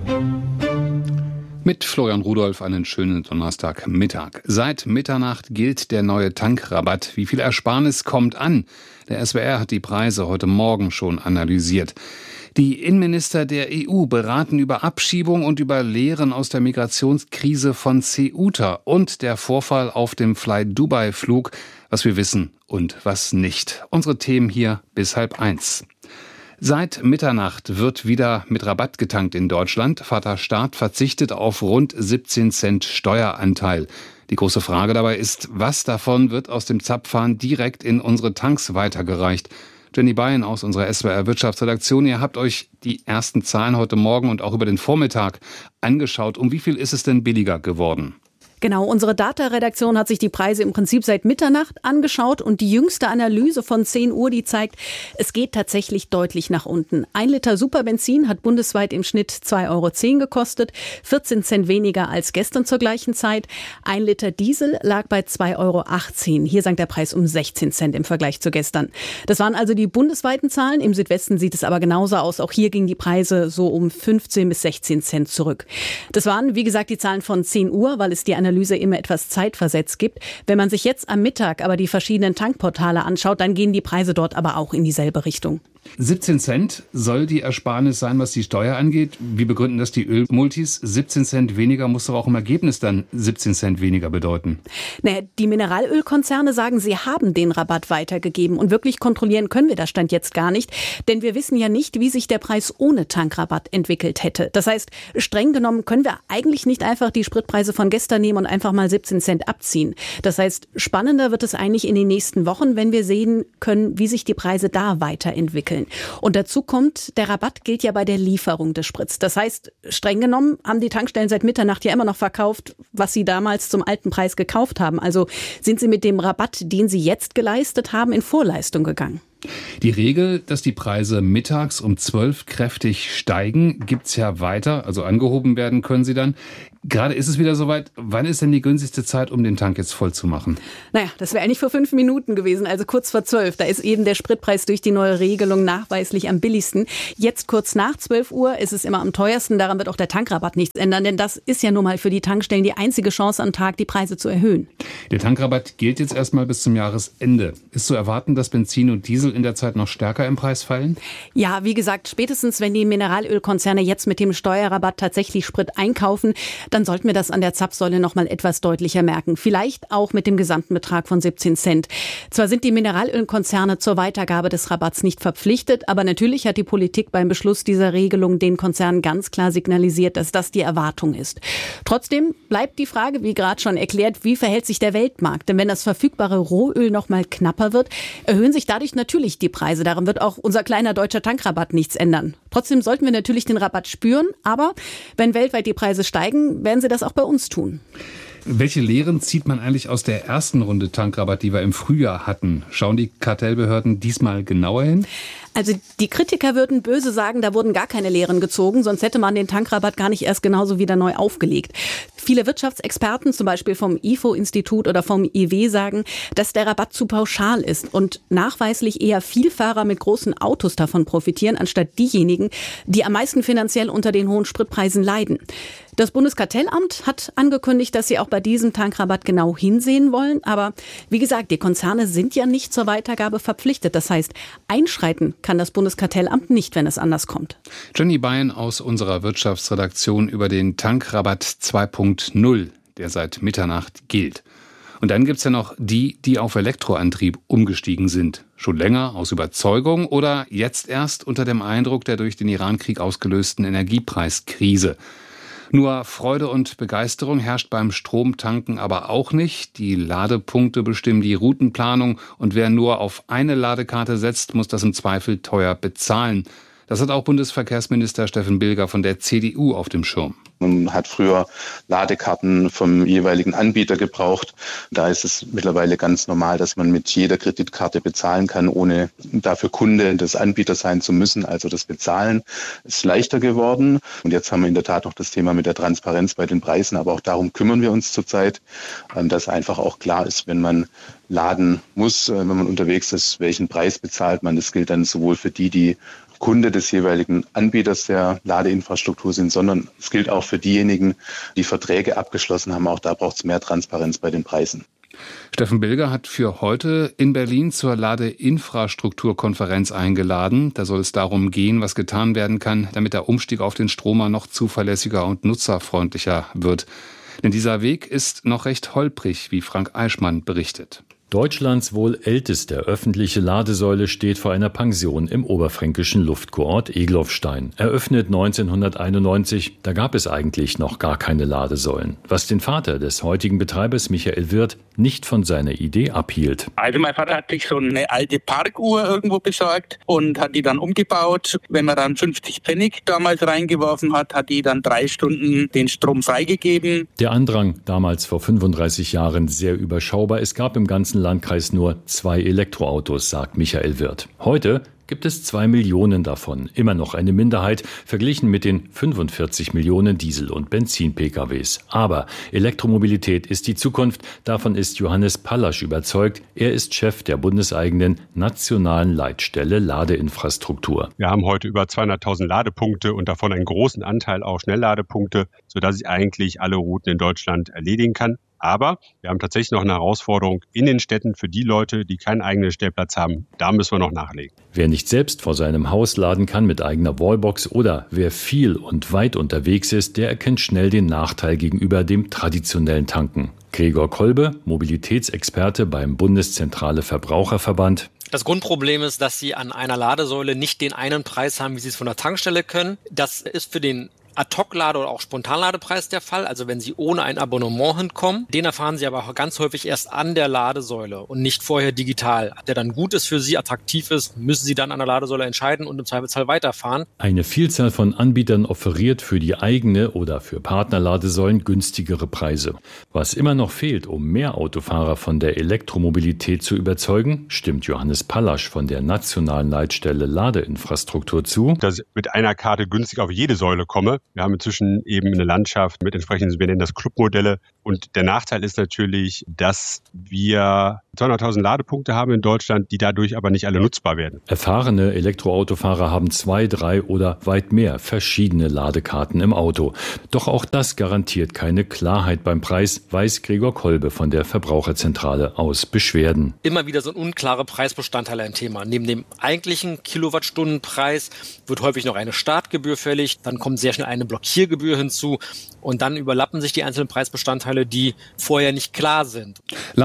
Mit Florian Rudolph einen schönen Donnerstagmittag. Seit Mitternacht gilt der neue Tankrabatt. Wie viel Ersparnis kommt an? Der S W R hat die Preise heute Morgen schon analysiert. Die Innenminister der E U beraten über Abschiebung und über Lehren aus der Migrationskrise von Ceuta und der Vorfall auf dem Fly-Dubai-Flug, was wir wissen und was nicht. Unsere Themen hier bis halb eins. Seit Mitternacht wird wieder mit Rabatt getankt in Deutschland. Vaterstaat verzichtet auf rund siebzehn Cent Steueranteil. Die große Frage dabei ist, was davon wird aus dem Zapfhahn direkt in unsere Tanks weitergereicht? Jenny Beyen aus unserer S W R Wirtschaftsredaktion. Ihr habt euch die ersten Zahlen heute Morgen und auch über den Vormittag angeschaut. Um wie viel ist es denn billiger geworden? Genau, unsere Data-Redaktion hat sich die Preise im Prinzip seit Mitternacht angeschaut und die jüngste Analyse von zehn Uhr, die zeigt, es geht tatsächlich deutlich nach unten. Ein Liter Superbenzin hat bundesweit im Schnitt zwei Euro zehn gekostet, vierzehn Cent weniger als gestern zur gleichen Zeit. Ein Liter Diesel lag bei zwei Euro achtzehn. Hier sank der Preis um sechzehn Cent im Vergleich zu gestern. Das waren also die bundesweiten Zahlen. Im Südwesten sieht es aber genauso aus. Auch hier gingen die Preise so um fünfzehn bis sechzehn Cent zurück. Das waren, wie gesagt, die Zahlen von zehn Uhr, weil es die Analyse Analyse immer etwas zeitversetzt gibt. Wenn man sich jetzt am Mittag aber die verschiedenen Tankportale anschaut, dann gehen die Preise dort aber auch in dieselbe Richtung. siebzehn Cent soll die Ersparnis sein, was die Steuer angeht. Wie begründen das die Ölmultis? siebzehn Cent weniger muss doch auch im Ergebnis dann siebzehn Cent weniger bedeuten. Naja, die Mineralölkonzerne sagen, sie haben den Rabatt weitergegeben. Und wirklich kontrollieren können wir das Stand jetzt gar nicht. Denn wir wissen ja nicht, wie sich der Preis ohne Tankrabatt entwickelt hätte. Das heißt, streng genommen können wir eigentlich nicht einfach die Spritpreise von gestern nehmen und einfach mal siebzehn Cent abziehen. Das heißt, spannender wird es eigentlich in den nächsten Wochen, wenn wir sehen können, wie sich die Preise da weiterentwickeln. Und dazu kommt, der Rabatt gilt ja bei der Lieferung des Sprits. Das heißt, streng genommen haben die Tankstellen seit Mitternacht ja immer noch verkauft, was sie damals zum alten Preis gekauft haben. Also sind sie mit dem Rabatt, den sie jetzt geleistet haben, in Vorleistung gegangen. Die Regel, dass die Preise mittags um zwölf kräftig steigen, gibt's ja weiter, also angehoben werden können sie dann. Gerade ist es wieder soweit. Wann ist denn die günstigste Zeit, um den Tank jetzt voll zu machen? Naja, das wäre eigentlich vor fünf Minuten gewesen, also kurz vor zwölf. Da ist eben der Spritpreis durch die neue Regelung nachweislich am billigsten. Jetzt kurz nach zwölf Uhr ist es immer am teuersten. Daran wird auch der Tankrabatt nichts ändern, denn das ist ja nun mal für die Tankstellen die einzige Chance am Tag, die Preise zu erhöhen. Der Tankrabatt gilt jetzt erstmal bis zum Jahresende. Ist zu erwarten, dass Benzin und Diesel in der Zeit noch stärker im Preis fallen? Ja, wie gesagt, spätestens wenn die Mineralölkonzerne jetzt mit dem Steuerrabatt tatsächlich Sprit einkaufen, dann sollten wir das an der Zapfsäule noch mal etwas deutlicher merken. Vielleicht auch mit dem gesamten Betrag von siebzehn Cent. Zwar sind die Mineralölkonzerne zur Weitergabe des Rabatts nicht verpflichtet, aber natürlich hat die Politik beim Beschluss dieser Regelung den Konzernen ganz klar signalisiert, dass das die Erwartung ist. Trotzdem bleibt die Frage, wie gerade schon erklärt, wie verhält sich der Weltmarkt? Denn wenn das verfügbare Rohöl noch mal knapper wird, erhöhen sich dadurch natürlich die Preise. Daran wird auch unser kleiner deutscher Tankrabatt nichts ändern. Trotzdem sollten wir natürlich den Rabatt spüren, aber wenn weltweit die Preise steigen, werden sie das auch bei uns tun. Welche Lehren zieht man eigentlich aus der ersten Runde Tankrabatt, die wir im Frühjahr hatten? Schauen die Kartellbehörden diesmal genauer hin? Also die Kritiker würden böse sagen, da wurden gar keine Lehren gezogen, sonst hätte man den Tankrabatt gar nicht erst genauso wieder neu aufgelegt. Viele Wirtschaftsexperten, zum Beispiel vom I F O-Institut oder vom I W, sagen, dass der Rabatt zu pauschal ist und nachweislich eher Vielfahrer mit großen Autos davon profitieren, anstatt diejenigen, die am meisten finanziell unter den hohen Spritpreisen leiden. Das Bundeskartellamt hat angekündigt, dass sie auch bei diesem Tankrabatt genau hinsehen wollen. Aber wie gesagt, die Konzerne sind ja nicht zur Weitergabe verpflichtet. Das heißt, einschreiten kann das Bundeskartellamt nicht, wenn es anders kommt. Jenny Bein aus unserer Wirtschaftsredaktion über den Tankrabatt zwei Punkt null, der seit Mitternacht gilt. Und dann gibt's ja noch die, die auf Elektroantrieb umgestiegen sind. Schon länger aus Überzeugung oder jetzt erst unter dem Eindruck der durch den Irankrieg ausgelösten Energiepreiskrise. Nur Freude und Begeisterung herrscht beim Stromtanken aber auch nicht. Die Ladepunkte bestimmen die Routenplanung und wer nur auf eine Ladekarte setzt, muss das im Zweifel teuer bezahlen. Das hat auch Bundesverkehrsminister Steffen Bilger von der C D U auf dem Schirm. Man hat früher Ladekarten vom jeweiligen Anbieter gebraucht. Da ist es mittlerweile ganz normal, dass man mit jeder Kreditkarte bezahlen kann, ohne dafür Kunde des Anbieters sein zu müssen. Also das Bezahlen ist leichter geworden. Und jetzt haben wir in der Tat noch das Thema mit der Transparenz bei den Preisen. Aber auch darum kümmern wir uns zurzeit, dass einfach auch klar ist, wenn man laden muss, wenn man unterwegs ist, welchen Preis bezahlt man. Das gilt dann sowohl für die, die Kunde des jeweiligen Anbieters der Ladeinfrastruktur sind, sondern es gilt auch für diejenigen, die Verträge abgeschlossen haben. Auch da braucht es mehr Transparenz bei den Preisen. Steffen Bilger hat für heute in Berlin zur Ladeinfrastrukturkonferenz eingeladen. Da soll es darum gehen, was getan werden kann, damit der Umstieg auf den Stromer noch zuverlässiger und nutzerfreundlicher wird. Denn dieser Weg ist noch recht holprig, wie Frank Eichmann berichtet. Deutschlands wohl älteste öffentliche Ladesäule steht vor einer Pension im oberfränkischen Luftkurort Egloffstein. Eröffnet neunzehnhunderteinundneunzig, da gab es eigentlich noch gar keine Ladesäulen. Was den Vater des heutigen Betreibers Michael Wirth nicht von seiner Idee abhielt. Also mein Vater hat sich so eine alte Parkuhr irgendwo besorgt und hat die dann umgebaut. Wenn man dann fünfzig Pfennig damals reingeworfen hat, hat die dann drei Stunden den Strom freigegeben. Der Andrang, damals vor fünfunddreißig Jahren, sehr überschaubar. Es gab im ganzen Landkreis nur zwei Elektroautos, sagt Michael Wirth. Heute gibt es zwei Millionen davon. Immer noch eine Minderheit, verglichen mit den fünfundvierzig Millionen Diesel- und Benzin-P K Ws. Aber Elektromobilität ist die Zukunft. Davon ist Johannes Pallasch überzeugt. Er ist Chef der bundeseigenen nationalen Leitstelle Ladeinfrastruktur. Wir haben heute über zweihunderttausend Ladepunkte und davon einen großen Anteil auch Schnellladepunkte, sodass ich eigentlich alle Routen in Deutschland erledigen kann. Aber wir haben tatsächlich noch eine Herausforderung in den Städten für die Leute, die keinen eigenen Stellplatz haben. Da müssen wir noch nachlegen. Wer nicht selbst vor seinem Haus laden kann mit eigener Wallbox oder wer viel und weit unterwegs ist, der erkennt schnell den Nachteil gegenüber dem traditionellen Tanken. Gregor Kolbe, Mobilitätsexperte beim Bundeszentrale Verbraucherverband. Das Grundproblem ist, dass Sie an einer Ladesäule nicht den einen Preis haben, wie Sie es von der Tankstelle können. Das ist für den Ad-Hoc-Lade- oder auch Spontanladepreis der Fall, also wenn Sie ohne ein Abonnement hinkommen. Den erfahren Sie aber auch ganz häufig erst an der Ladesäule und nicht vorher digital. Der dann gut ist für Sie, attraktiv ist, müssen Sie dann an der Ladesäule entscheiden und im Zweifelsfall weiterfahren. Eine Vielzahl von Anbietern offeriert für die eigene oder für Partnerladesäulen günstigere Preise. Was immer noch fehlt, um mehr Autofahrer von der Elektromobilität zu überzeugen, stimmt Johannes Pallasch von der nationalen Leitstelle Ladeinfrastruktur zu. Dass ich mit einer Karte günstig auf jede Säule komme. Wir haben inzwischen eben eine Landschaft mit entsprechenden, wir nennen das Clubmodelle. Und der Nachteil ist natürlich, dass wir zweihunderttausend Ladepunkte haben in Deutschland, die dadurch aber nicht alle nutzbar werden. Erfahrene Elektroautofahrer haben zwei, drei oder weit mehr verschiedene Ladekarten im Auto. Doch auch das garantiert keine Klarheit beim Preis, weiß Gregor Kolbe von der Verbraucherzentrale aus Beschwerden. Immer wieder sind unklare Preisbestandteile ein Thema. Neben dem eigentlichen Kilowattstundenpreis wird häufig noch eine Startgebühr fällig. Dann kommt sehr schnell eine Blockiergebühr hinzu. Und dann überlappen sich die einzelnen Preisbestandteile, die vorher nicht klar sind.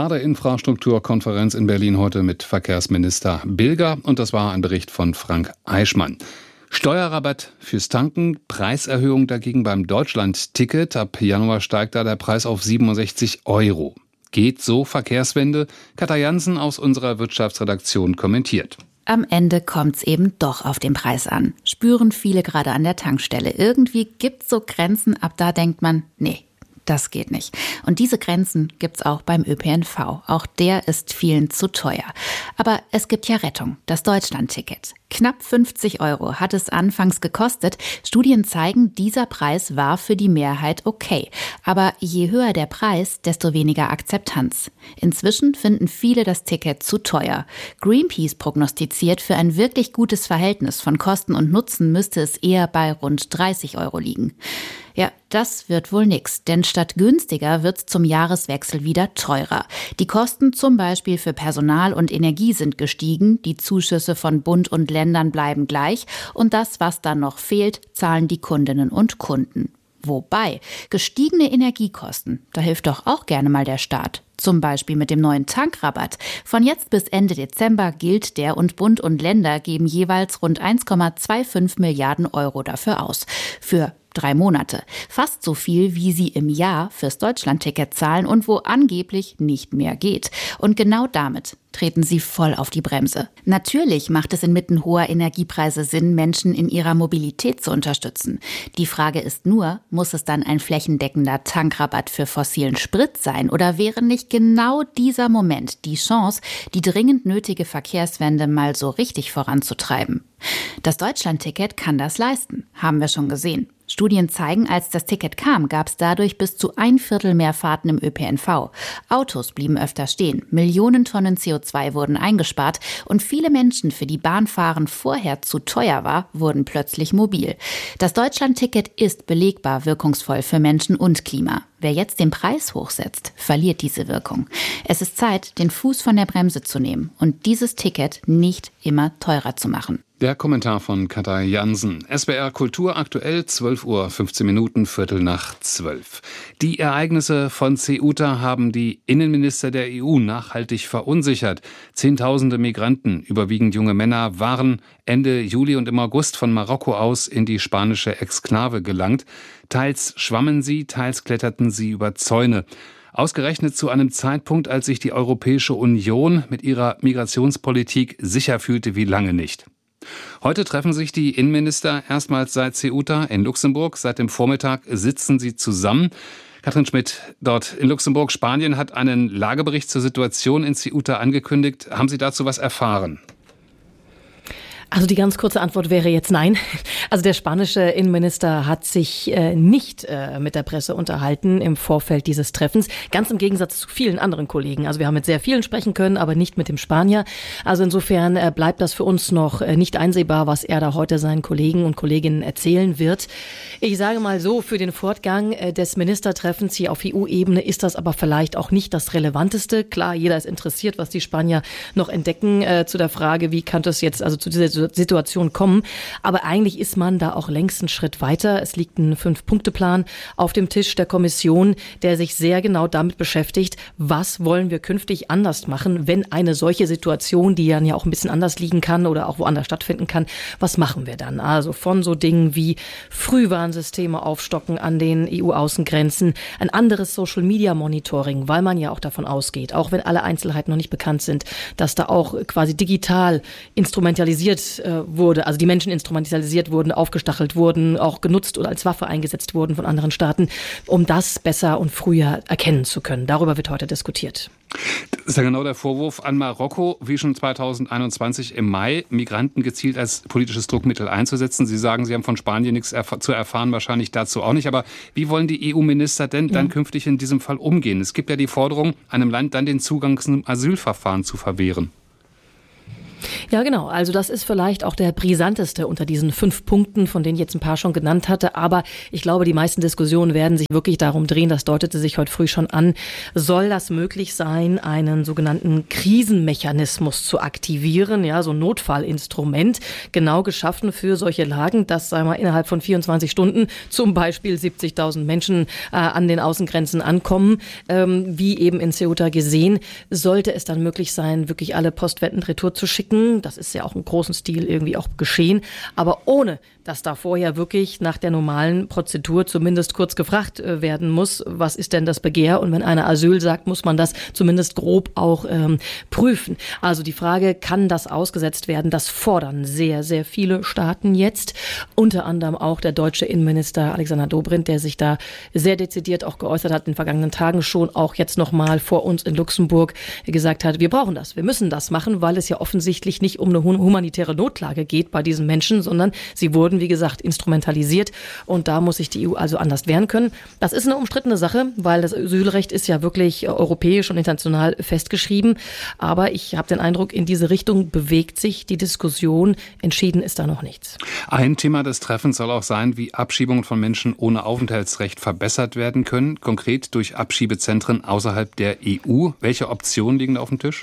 Ladeinfrastrukturkonferenz in Berlin heute mit Verkehrsminister Bilger. Und das war ein Bericht von Frank Eichmann. Steuerrabatt fürs Tanken, Preiserhöhung dagegen beim Deutschland-Ticket. Ab Januar steigt da der Preis auf siebenundsechzig Euro. Geht so Verkehrswende? Katja Jansen aus unserer Wirtschaftsredaktion kommentiert. Am Ende kommt's eben doch auf den Preis an. Spüren viele gerade an der Tankstelle. Irgendwie gibt's so Grenzen, ab da denkt man, nee, das geht nicht. Und diese Grenzen gibt's auch beim Ö P N V. Auch der ist vielen zu teuer. Aber es gibt ja Rettung, das Deutschland-Ticket. Knapp fünfzig Euro hat es anfangs gekostet. Studien zeigen, dieser Preis war für die Mehrheit okay. Aber je höher der Preis, desto weniger Akzeptanz. Inzwischen finden viele das Ticket zu teuer. Greenpeace prognostiziert, für ein wirklich gutes Verhältnis von Kosten und Nutzen müsste es eher bei rund dreißig Euro liegen. Ja, das wird wohl nix, denn statt günstiger wird's zum Jahreswechsel wieder teurer. Die Kosten zum Beispiel für Personal und Energie sind gestiegen, die Zuschüsse von Bund und Ländern bleiben gleich und das, was dann noch fehlt, zahlen die Kundinnen und Kunden. Wobei, gestiegene Energiekosten, da hilft doch auch gerne mal der Staat. Zum Beispiel mit dem neuen Tankrabatt. Von jetzt bis Ende Dezember gilt der und Bund und Länder geben jeweils rund eins Komma fünfundzwanzig Milliarden Euro dafür aus. Für drei Monate. Fast so viel, wie sie im Jahr fürs Deutschlandticket zahlen und wo angeblich nicht mehr geht. Und genau damit treten sie voll auf die Bremse. Natürlich macht es inmitten hoher Energiepreise Sinn, Menschen in ihrer Mobilität zu unterstützen. Die Frage ist nur, muss es dann ein flächendeckender Tankrabatt für fossilen Sprit sein oder wäre nicht genau dieser Moment die Chance, die dringend nötige Verkehrswende mal so richtig voranzutreiben? Das Deutschlandticket kann das leisten, haben wir schon gesehen. Studien zeigen, als das Ticket kam, gab es dadurch bis zu ein Viertel mehr Fahrten im Ö P N V. Autos blieben öfter stehen, Millionen Tonnen C O zwei wurden eingespart und viele Menschen, für die Bahnfahren vorher zu teuer war, wurden plötzlich mobil. Das Deutschlandticket ist belegbar wirkungsvoll für Menschen und Klima. Wer jetzt den Preis hochsetzt, verliert diese Wirkung. Es ist Zeit, den Fuß von der Bremse zu nehmen und dieses Ticket nicht immer teurer zu machen. Der Kommentar von Katja Jansen. S W R Kultur aktuell, zwölf Uhr fünfzehn Minuten, Viertel nach zwölf. Die Ereignisse von Ceuta haben die Innenminister der E U nachhaltig verunsichert. Zehntausende Migranten, überwiegend junge Männer, waren Ende Juli und im August von Marokko aus in die spanische Exklave gelangt. Teils schwammen sie, teils kletterten sie über Zäune. Ausgerechnet zu einem Zeitpunkt, als sich die Europäische Union mit ihrer Migrationspolitik sicher fühlte wie lange nicht. Heute treffen sich die Innenminister erstmals seit Ceuta in Luxemburg. Seit dem Vormittag sitzen sie zusammen. Katrin Schmidt, dort in Luxemburg. Spanien hat einen Lagebericht zur Situation in Ceuta angekündigt. Haben Sie dazu was erfahren? Also die ganz kurze Antwort wäre jetzt nein. Also der spanische Innenminister hat sich äh, nicht äh, mit der Presse unterhalten im Vorfeld dieses Treffens. Ganz im Gegensatz zu vielen anderen Kollegen. Also wir haben mit sehr vielen sprechen können, aber nicht mit dem Spanier. Also insofern äh, bleibt das für uns noch äh, nicht einsehbar, was er da heute seinen Kollegen und Kolleginnen erzählen wird. Ich sage mal so, für den Fortgang äh, des Ministertreffens hier auf E U-Ebene ist das aber vielleicht auch nicht das Relevanteste. Klar, jeder ist interessiert, was die Spanier noch entdecken äh, zu der Frage, wie kann das jetzt also zu dieser Situation kommen. Aber eigentlich ist man da auch längst einen Schritt weiter. Es liegt ein Fünf-Punkte-Plan auf dem Tisch der Kommission, der sich sehr genau damit beschäftigt, was wollen wir künftig anders machen, wenn eine solche Situation, die dann ja auch ein bisschen anders liegen kann oder auch woanders stattfinden kann, was machen wir dann? Also von so Dingen wie Frühwarnsysteme aufstocken an den E U-Außengrenzen, ein anderes Social-Media-Monitoring, weil man ja auch davon ausgeht, auch wenn alle Einzelheiten noch nicht bekannt sind, dass da auch quasi digital instrumentalisiert äh, wurde, also die Menschen instrumentalisiert wurden, aufgestachelt wurden, auch genutzt oder als Waffe eingesetzt wurden von anderen Staaten, um das besser und früher erkennen zu können. Darüber wird heute diskutiert. Das ist ja genau der Vorwurf an Marokko, wie schon zweitausendeinundzwanzig im Mai, Migranten gezielt als politisches Druckmittel einzusetzen. Sie sagen, Sie haben von Spanien nichts erf- zu erfahren, wahrscheinlich dazu auch nicht. Aber wie wollen die E U-Minister denn dann ja. künftig in diesem Fall umgehen? Es gibt ja die Forderung, einem Land dann den Zugang zum Asylverfahren zu verwehren. Ja, genau. Also das ist vielleicht auch der brisanteste unter diesen fünf Punkten, von denen ich jetzt ein paar schon genannt hatte. Aber ich glaube, die meisten Diskussionen werden sich wirklich darum drehen, das deutete sich heute früh schon an, soll das möglich sein, einen sogenannten Krisenmechanismus zu aktivieren, ja, so ein Notfallinstrument, genau geschaffen für solche Lagen, dass, sagen wir, innerhalb von vierundzwanzig Stunden zum Beispiel siebzigtausend Menschen äh, an den Außengrenzen ankommen, ähm, wie eben in Ceuta gesehen, sollte es dann möglich sein, wirklich alle Postwenden retour zu schicken. Das ist ja auch im großen Stil irgendwie auch geschehen, aber ohne, dass da vorher wirklich nach der normalen Prozedur zumindest kurz gefragt werden muss, was ist denn das Begehr? Und wenn einer Asyl sagt, muss man das zumindest grob auch ähm, prüfen. Also die Frage, kann das ausgesetzt werden? Das fordern sehr, sehr viele Staaten jetzt. Unter anderem auch der deutsche Innenminister Alexander Dobrindt, der sich da sehr dezidiert auch geäußert hat in den vergangenen Tagen schon, auch jetzt nochmal vor uns in Luxemburg gesagt hat, wir brauchen das, wir müssen das machen, weil es ja offensichtlich nicht um eine humanitäre Notlage geht bei diesen Menschen, sondern sie wurden, wie gesagt, instrumentalisiert und da muss sich die E U also anders wehren können. Das ist eine umstrittene Sache, weil das Asylrecht ist ja wirklich europäisch und international festgeschrieben, aber ich habe den Eindruck, in diese Richtung bewegt sich die Diskussion, entschieden ist da noch nichts. Ein Thema des Treffens soll auch sein, wie Abschiebungen von Menschen ohne Aufenthaltsrecht verbessert werden können, konkret durch Abschiebezentren außerhalb der E U. Welche Optionen liegen da auf dem Tisch?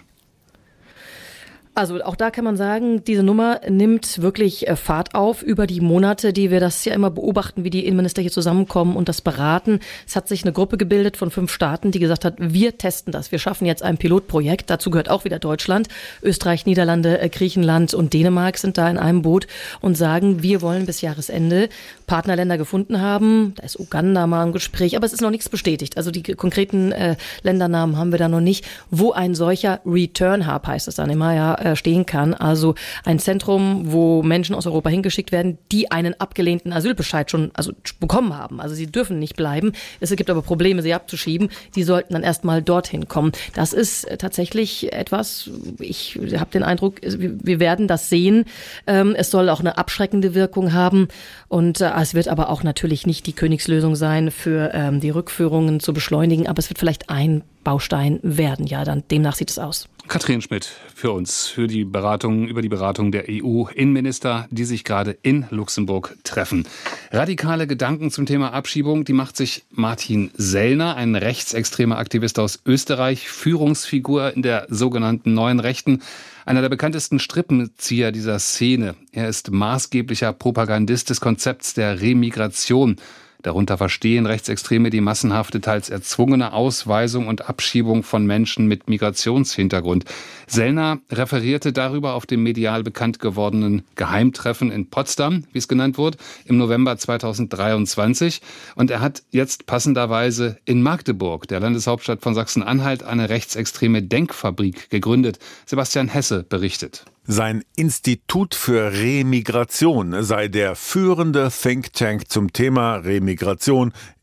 Also auch da kann man sagen, diese Nummer nimmt wirklich Fahrt auf über die Monate, die wir das ja immer beobachten, wie die Innenminister hier zusammenkommen und das beraten. Es hat sich eine Gruppe gebildet von fünf Staaten, die gesagt hat, wir testen das. Wir schaffen jetzt ein Pilotprojekt. Dazu gehört auch wieder Deutschland. Österreich, Niederlande, Griechenland und Dänemark sind da in einem Boot und sagen, wir wollen bis Jahresende Partnerländer gefunden haben. Da ist Uganda mal im Gespräch, aber es ist noch nichts bestätigt. Also die konkreten äh, Ländernamen haben wir da noch nicht. Wo ein solcher Return Hub, heißt es dann immer, ja, stehen kann. Also ein Zentrum, wo Menschen aus Europa hingeschickt werden, die einen abgelehnten Asylbescheid schon also bekommen haben. Also sie dürfen nicht bleiben. Es gibt aber Probleme, sie abzuschieben. Die sollten dann erstmal dorthin kommen. Das ist tatsächlich etwas, ich habe den Eindruck, wir werden das sehen. Es soll auch eine abschreckende Wirkung haben. Und es wird aber auch natürlich nicht die Königslösung sein, für die Rückführungen zu beschleunigen. Aber es wird vielleicht ein Baustein werden. Ja, dann demnach sieht es aus. Katrin Schmidt für uns, für die Beratung, über die Beratung der E U-Innenminister, die sich gerade in Luxemburg treffen. Radikale Gedanken zum Thema Abschiebung, die macht sich Martin Sellner, ein rechtsextremer Aktivist aus Österreich, Führungsfigur in der sogenannten Neuen Rechten, einer der bekanntesten Strippenzieher dieser Szene. Er ist maßgeblicher Propagandist des Konzepts der Remigration. Darunter verstehen Rechtsextreme die massenhafte, teils erzwungene Ausweisung und Abschiebung von Menschen mit Migrationshintergrund. Sellner referierte darüber auf dem medial bekannt gewordenen Geheimtreffen in Potsdam, wie es genannt wurde, im November zweitausenddreiundzwanzig. Und er hat jetzt passenderweise in Magdeburg, der Landeshauptstadt von Sachsen-Anhalt, eine rechtsextreme Denkfabrik gegründet. Sebastian Hesse berichtet. Sein Institut für Remigration sei der führende Think Tank zum Thema Remigration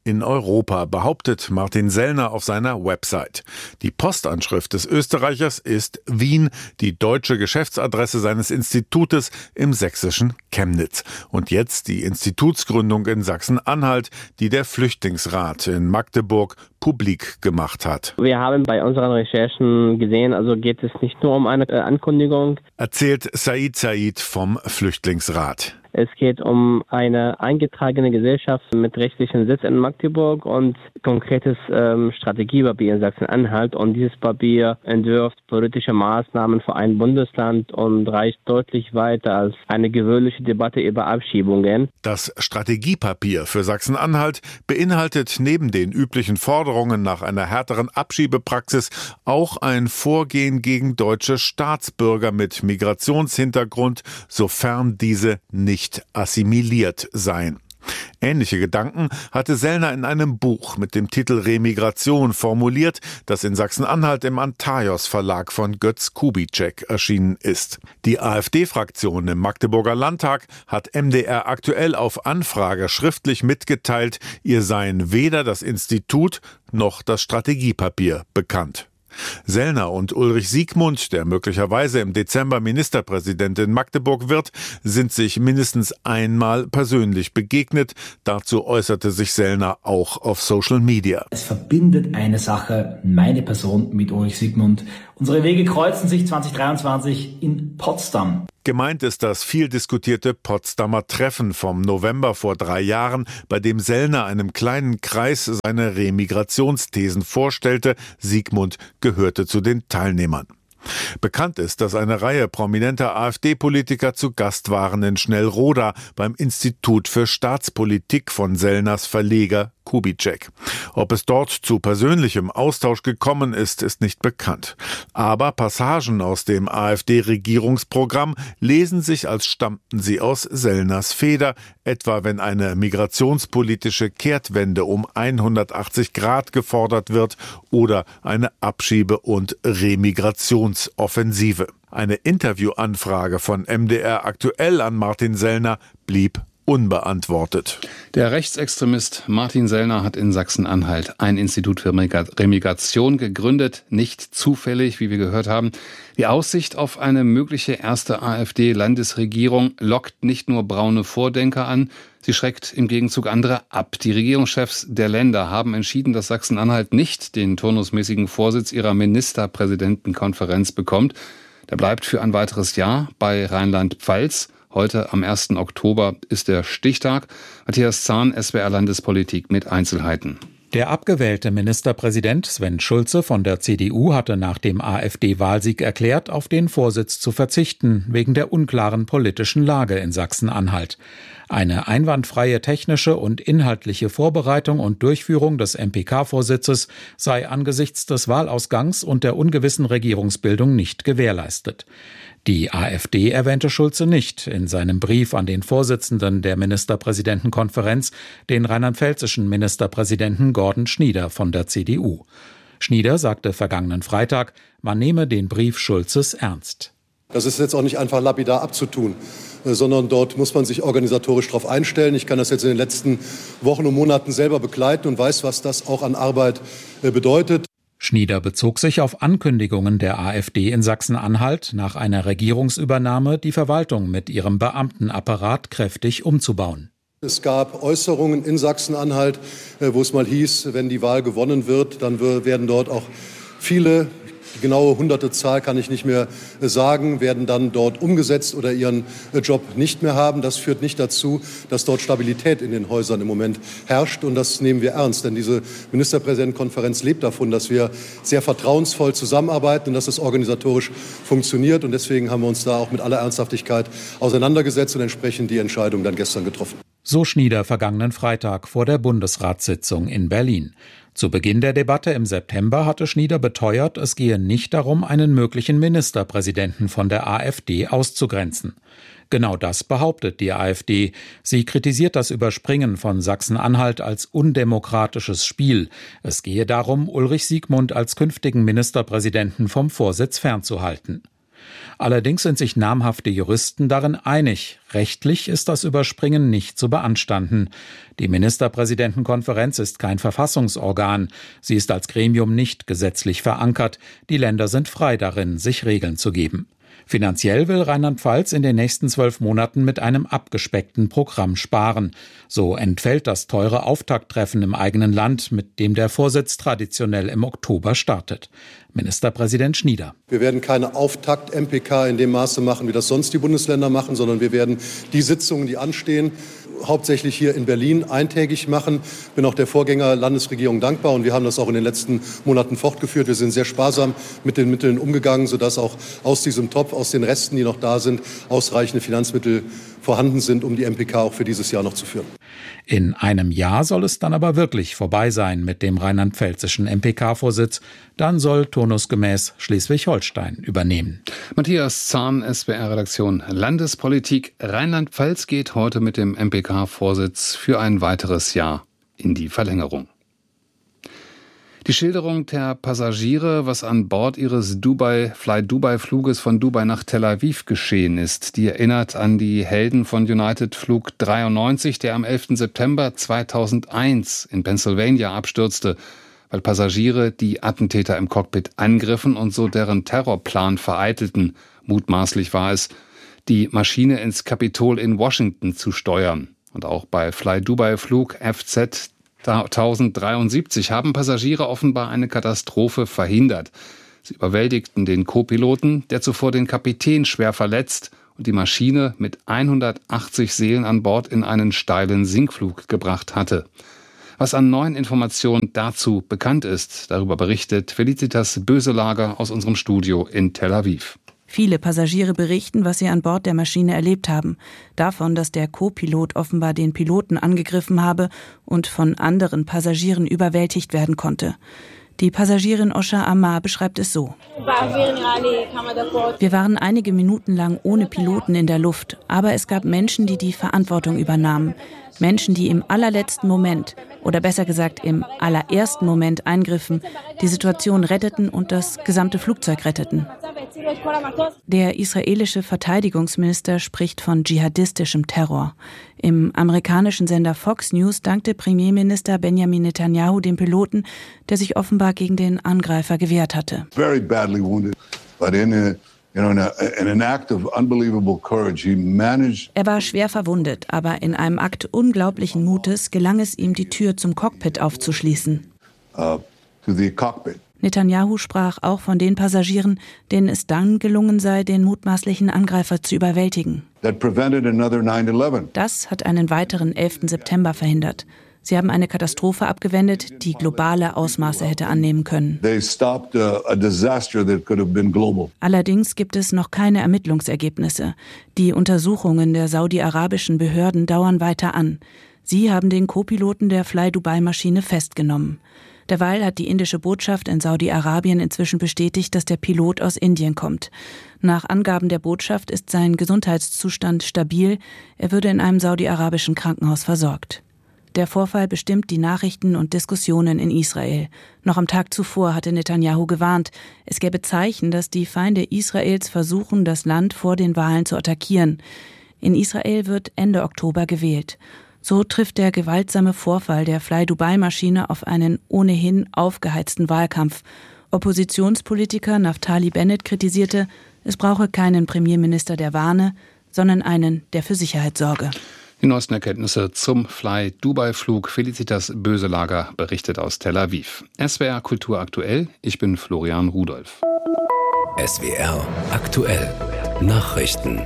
in Europa, behauptet Martin Sellner auf seiner Website. Die Postanschrift des Österreichers ist Wien, die deutsche Geschäftsadresse seines Institutes im sächsischen Chemnitz. Und jetzt die Institutsgründung in Sachsen-Anhalt, die der Flüchtlingsrat in Magdeburg publik gemacht hat. Wir haben bei unseren Recherchen gesehen, also geht es nicht nur um eine Ankündigung. Erzählt Said Said vom Flüchtlingsrat. Es geht um eine eingetragene Gesellschaft mit rechtlichem Sitz in Magdeburg und konkretes ähm, Strategiepapier in Sachsen-Anhalt. Und dieses Papier entwirft politische Maßnahmen für ein Bundesland und reicht deutlich weiter als eine gewöhnliche Debatte über Abschiebungen. Das Strategiepapier für Sachsen-Anhalt beinhaltet neben den üblichen Forderungen nach einer härteren Abschiebepraxis auch ein Vorgehen gegen deutsche Staatsbürger mit Migrationshintergrund, sofern diese nicht assimiliert seien. Ähnliche Gedanken hatte Sellner in einem Buch mit dem Titel Remigration formuliert, das in Sachsen-Anhalt im Antaios Verlag von Götz Kubitschek erschienen ist. Die AfD-Fraktion im Magdeburger Landtag hat M D R aktuell auf Anfrage schriftlich mitgeteilt, ihr seien weder das Institut noch das Strategiepapier bekannt. Sellner und Ulrich Siegmund, der möglicherweise im Dezember Ministerpräsident in Magdeburg wird, sind sich mindestens einmal persönlich begegnet. Dazu äußerte sich Sellner auch auf Social Media. Es verbindet eine Sache, meine Person mit Ulrich Siegmund. Unsere Wege kreuzen sich zwanzig dreiundzwanzig in Potsdam. Gemeint ist das viel diskutierte Potsdamer Treffen vom November vor drei Jahren, bei dem Sellner einem kleinen Kreis seine Remigrationsthesen vorstellte. Siegmund gehörte zu den Teilnehmern. Bekannt ist, dass eine Reihe prominenter AfD-Politiker zu Gast waren in Schnellroda beim Institut für Staatspolitik von Sellners Verleger Kubitschek. Ob es dort zu persönlichem Austausch gekommen ist, ist nicht bekannt. Aber Passagen aus dem AfD-Regierungsprogramm lesen sich, als stammten sie aus Sellners Feder, etwa wenn eine migrationspolitische Kehrtwende um hundertachtzig Grad gefordert wird oder eine Abschiebe- und Remigrationsoffensive. Eine Interviewanfrage von M D R aktuell an Martin Sellner blieb unbeantwortet. Der Rechtsextremist Martin Sellner hat in Sachsen-Anhalt ein Institut für Remigration gegründet. Nicht zufällig, wie wir gehört haben. Die Aussicht auf eine mögliche erste AfD-Landesregierung lockt nicht nur braune Vordenker an, sie schreckt im Gegenzug andere ab. Die Regierungschefs der Länder haben entschieden, dass Sachsen-Anhalt nicht den turnusmäßigen Vorsitz ihrer Ministerpräsidentenkonferenz bekommt. Der bleibt für ein weiteres Jahr bei Rheinland-Pfalz. Heute am ersten Oktober ist der Stichtag. Matthias Zahn, S W R Landespolitik mit Einzelheiten. Der abgewählte Ministerpräsident Sven Schulze von der C D U hatte nach dem AfD-Wahlsieg erklärt, auf den Vorsitz zu verzichten, wegen der unklaren politischen Lage in Sachsen-Anhalt. Eine einwandfreie technische und inhaltliche Vorbereitung und Durchführung des M P K-Vorsitzes sei angesichts des Wahlausgangs und der ungewissen Regierungsbildung nicht gewährleistet. Die AfD erwähnte Schulze nicht in seinem Brief an den Vorsitzenden der Ministerpräsidentenkonferenz, den rheinland-pfälzischen Ministerpräsidenten Gordon Schnieder von der C D U. Schnieder sagte vergangenen Freitag, man nehme den Brief Schulzes ernst. Das ist jetzt auch nicht einfach lapidar abzutun, sondern dort muss man sich organisatorisch darauf einstellen. Ich kann das jetzt in den letzten Wochen und Monaten selber begleiten und weiß, was das auch an Arbeit bedeutet. Schnieder bezog sich auf Ankündigungen der AfD in Sachsen-Anhalt, nach einer Regierungsübernahme die Verwaltung mit ihrem Beamtenapparat kräftig umzubauen. Es gab Äußerungen in Sachsen-Anhalt, wo es mal hieß, wenn die Wahl gewonnen wird, dann werden dort auch viele, die genaue hunderte Zahl kann ich nicht mehr sagen, werden dann dort umgesetzt oder ihren Job nicht mehr haben. Das führt nicht dazu, dass dort Stabilität in den Häusern im Moment herrscht. Und das nehmen wir ernst, denn diese Ministerpräsidentenkonferenz lebt davon, dass wir sehr vertrauensvoll zusammenarbeiten und dass es organisatorisch funktioniert. Und deswegen haben wir uns da auch mit aller Ernsthaftigkeit auseinandergesetzt und entsprechend die Entscheidung dann gestern getroffen. So Schnieder vergangenen Freitag vor der Bundesratssitzung in Berlin. Zu Beginn der Debatte im September hatte Schnieder beteuert, es gehe nicht darum, einen möglichen Ministerpräsidenten von der AfD auszugrenzen. Genau das behauptet die AfD. Sie kritisiert das Überspringen von Sachsen-Anhalt als undemokratisches Spiel. Es gehe darum, Ulrich Siegmund als künftigen Ministerpräsidenten vom Vorsitz fernzuhalten. Allerdings sind sich namhafte Juristen darin einig. Rechtlich ist das Überspringen nicht zu beanstanden. Die Ministerpräsidentenkonferenz ist kein Verfassungsorgan. Sie ist als Gremium nicht gesetzlich verankert. Die Länder sind frei darin, sich Regeln zu geben. Finanziell will Rheinland-Pfalz in den nächsten zwölf Monaten mit einem abgespeckten Programm sparen. So entfällt das teure Auftakttreffen im eigenen Land, mit dem der Vorsitz traditionell im Oktober startet. Ministerpräsident Schnieder. Wir werden keine Auftakt-M P K in dem Maße machen, wie das sonst die Bundesländer machen, sondern wir werden die Sitzungen, die anstehen, hauptsächlich hier in Berlin eintägig machen. Ich bin auch der Vorgänger-Landesregierung dankbar und wir haben das auch in den letzten Monaten fortgeführt. Wir sind sehr sparsam mit den Mitteln umgegangen, sodass auch aus diesem Topf, aus den Resten, die noch da sind, ausreichende Finanzmittel vorhanden sind, um die M P K auch für dieses Jahr noch zu führen. In einem Jahr soll es dann aber wirklich vorbei sein mit dem rheinland-pfälzischen M P K-Vorsitz. Dann soll turnusgemäß Schleswig-Holstein übernehmen. Matthias Zahn, S W R-Redaktion Landespolitik. Rheinland-Pfalz geht heute mit dem M P K-Vorsitz für ein weiteres Jahr in die Verlängerung. Die Schilderung der Passagiere, was an Bord ihres Dubai, Fly-Dubai-Fluges von Dubai nach Tel Aviv geschehen ist, die erinnert an die Helden von United Flug dreiundneunzig, der am elften September zweitausendeins in Pennsylvania abstürzte, weil Passagiere die Attentäter im Cockpit angriffen und so deren Terrorplan vereitelten. Mutmaßlich war es, die Maschine ins Kapitol in Washington zu steuern. Und auch bei Fly-Dubai-Flug F Z tausenddreiundsiebzig haben Passagiere offenbar eine Katastrophe verhindert. Sie überwältigten den Co-Piloten, der zuvor den Kapitän schwer verletzt und die Maschine mit hundertachtzig Seelen an Bord in einen steilen Sinkflug gebracht hatte. Was an neuen Informationen dazu bekannt ist, darüber berichtet Felicitas Böselager aus unserem Studio in Tel Aviv. Viele Passagiere berichten, was sie an Bord der Maschine erlebt haben. Davon, dass der Co-Pilot offenbar den Piloten angegriffen habe und von anderen Passagieren überwältigt werden konnte. Die Passagierin Osha Ammar beschreibt es so. Wir waren einige Minuten lang ohne Piloten in der Luft, aber es gab Menschen, die die Verantwortung übernahmen. Menschen, die im allerletzten Moment, oder besser gesagt im allerersten Moment eingriffen, die Situation retteten und das gesamte Flugzeug retteten. Der israelische Verteidigungsminister spricht von dschihadistischem Terror. Im amerikanischen Sender Fox News dankte Premierminister Benjamin Netanyahu dem Piloten, der sich offenbar gegen den Angreifer gewehrt hatte. Very badly wounded, but in a You know, in, a, in an act of unbelievable courage, he managed. Er war schwer verwundet, aber in einem Akt unglaublichen Mutes gelang es ihm, die Tür zum Cockpit aufzuschließen. Uh, to the cockpit. Netanyahu sprach auch von den Passagieren, denen es dann gelungen sei, den mutmaßlichen Angreifer zu überwältigen. That prevented another nine eleven. Das hat einen weiteren elften September verhindert. Sie haben eine Katastrophe abgewendet, die globale Ausmaße hätte annehmen können. They stopped a, a disaster that could have been global. Allerdings gibt es noch keine Ermittlungsergebnisse. Die Untersuchungen der saudi-arabischen Behörden dauern weiter an. Sie haben den Co-Piloten der Fly-Dubai-Maschine festgenommen. Derweil hat die indische Botschaft in Saudi-Arabien inzwischen bestätigt, dass der Pilot aus Indien kommt. Nach Angaben der Botschaft ist sein Gesundheitszustand stabil. Er würde in einem saudi-arabischen Krankenhaus versorgt. Der Vorfall bestimmt die Nachrichten und Diskussionen in Israel. Noch am Tag zuvor hatte Netanyahu gewarnt, es gäbe Zeichen, dass die Feinde Israels versuchen, das Land vor den Wahlen zu attackieren. In Israel wird Ende Oktober gewählt. So trifft der gewaltsame Vorfall der Fly-Dubai-Maschine auf einen ohnehin aufgeheizten Wahlkampf. Oppositionspolitiker Naftali Bennett kritisierte, es brauche keinen Premierminister, der warne, sondern einen, der für Sicherheit sorge. Die neuesten Erkenntnisse zum Fly-Dubai-Flug. Felicitas Böselager berichtet aus Tel Aviv. S W R Kultur aktuell. Ich bin Florian Rudolph. S W R aktuell. Nachrichten.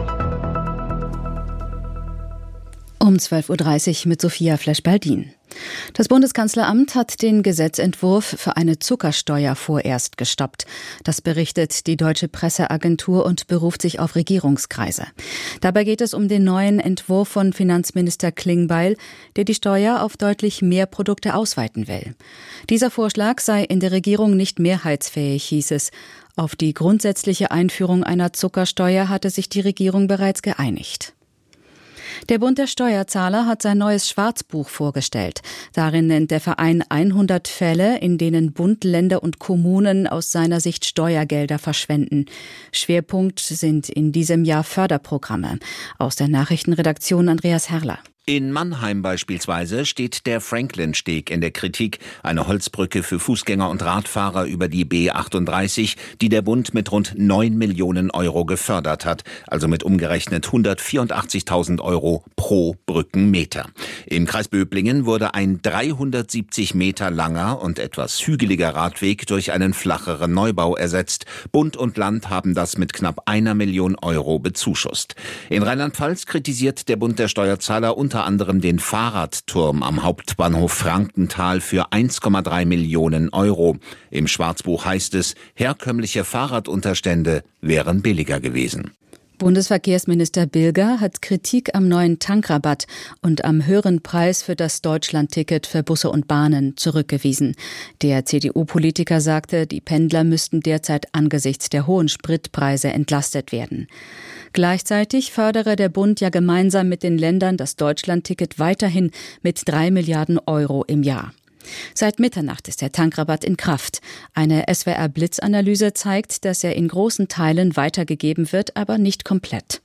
Um zwölf Uhr dreißig mit Sophia Flesch-Baldin. Das Bundeskanzleramt hat den Gesetzentwurf für eine Zuckersteuer vorerst gestoppt. Das berichtet die Deutsche Presseagentur und beruft sich auf Regierungskreise. Dabei geht es um den neuen Entwurf von Finanzminister Klingbeil, der die Steuer auf deutlich mehr Produkte ausweiten will. Dieser Vorschlag sei in der Regierung nicht mehrheitsfähig, hieß es. Auf die grundsätzliche Einführung einer Zuckersteuer hatte sich die Regierung bereits geeinigt. Der Bund der Steuerzahler hat sein neues Schwarzbuch vorgestellt. Darin nennt der Verein hundert Fälle, in denen Bund, Länder und Kommunen aus seiner Sicht Steuergelder verschwenden. Schwerpunkt sind in diesem Jahr Förderprogramme. Aus der Nachrichtenredaktion Andreas Herrler. In Mannheim beispielsweise steht der Franklin-Steg in der Kritik, eine Holzbrücke für Fußgänger und Radfahrer über die B achtunddreißig, die der Bund mit rund neun Millionen Euro gefördert hat, also mit umgerechnet hundertvierundachtzigtausend Euro pro Brückenmeter. Im Kreis Böblingen wurde ein dreihundertsiebzig Meter langer und etwas hügeliger Radweg durch einen flacheren Neubau ersetzt. Bund und Land haben das mit knapp einer Million Euro bezuschusst. In Rheinland-Pfalz kritisiert der Bund der Steuerzahler unter unter anderem den Fahrradturm am Hauptbahnhof Frankenthal für eins Komma drei Millionen Euro. Im Schwarzbuch heißt es, herkömmliche Fahrradunterstände wären billiger gewesen. Bundesverkehrsminister Bilger hat Kritik am neuen Tankrabatt und am höheren Preis für das Deutschlandticket für Busse und Bahnen zurückgewiesen. Der C D U-Politiker sagte, die Pendler müssten derzeit angesichts der hohen Spritpreise entlastet werden. Gleichzeitig fördere der Bund ja gemeinsam mit den Ländern das Deutschlandticket weiterhin mit drei Milliarden Euro im Jahr. Seit Mitternacht ist der Tankrabatt in Kraft. Eine S W R-Blitzanalyse zeigt, dass er in großen Teilen weitergegeben wird, aber nicht komplett.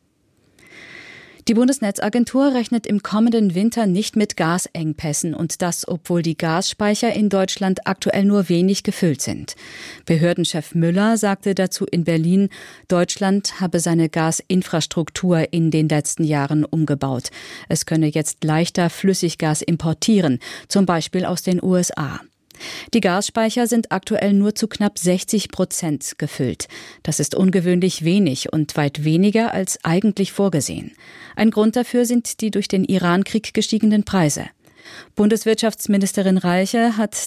Die Bundesnetzagentur rechnet im kommenden Winter nicht mit Gasengpässen und das, obwohl die Gasspeicher in Deutschland aktuell nur wenig gefüllt sind. Behördenchef Müller sagte dazu in Berlin, Deutschland habe seine Gasinfrastruktur in den letzten Jahren umgebaut. Es könne jetzt leichter Flüssiggas importieren, zum Beispiel aus den U S A. Die Gasspeicher sind aktuell nur zu knapp sechzig Prozent gefüllt. Das ist ungewöhnlich wenig und weit weniger als eigentlich vorgesehen. Ein Grund dafür sind die durch den Irankrieg gestiegenen Preise. Bundeswirtschaftsministerin Reiche hat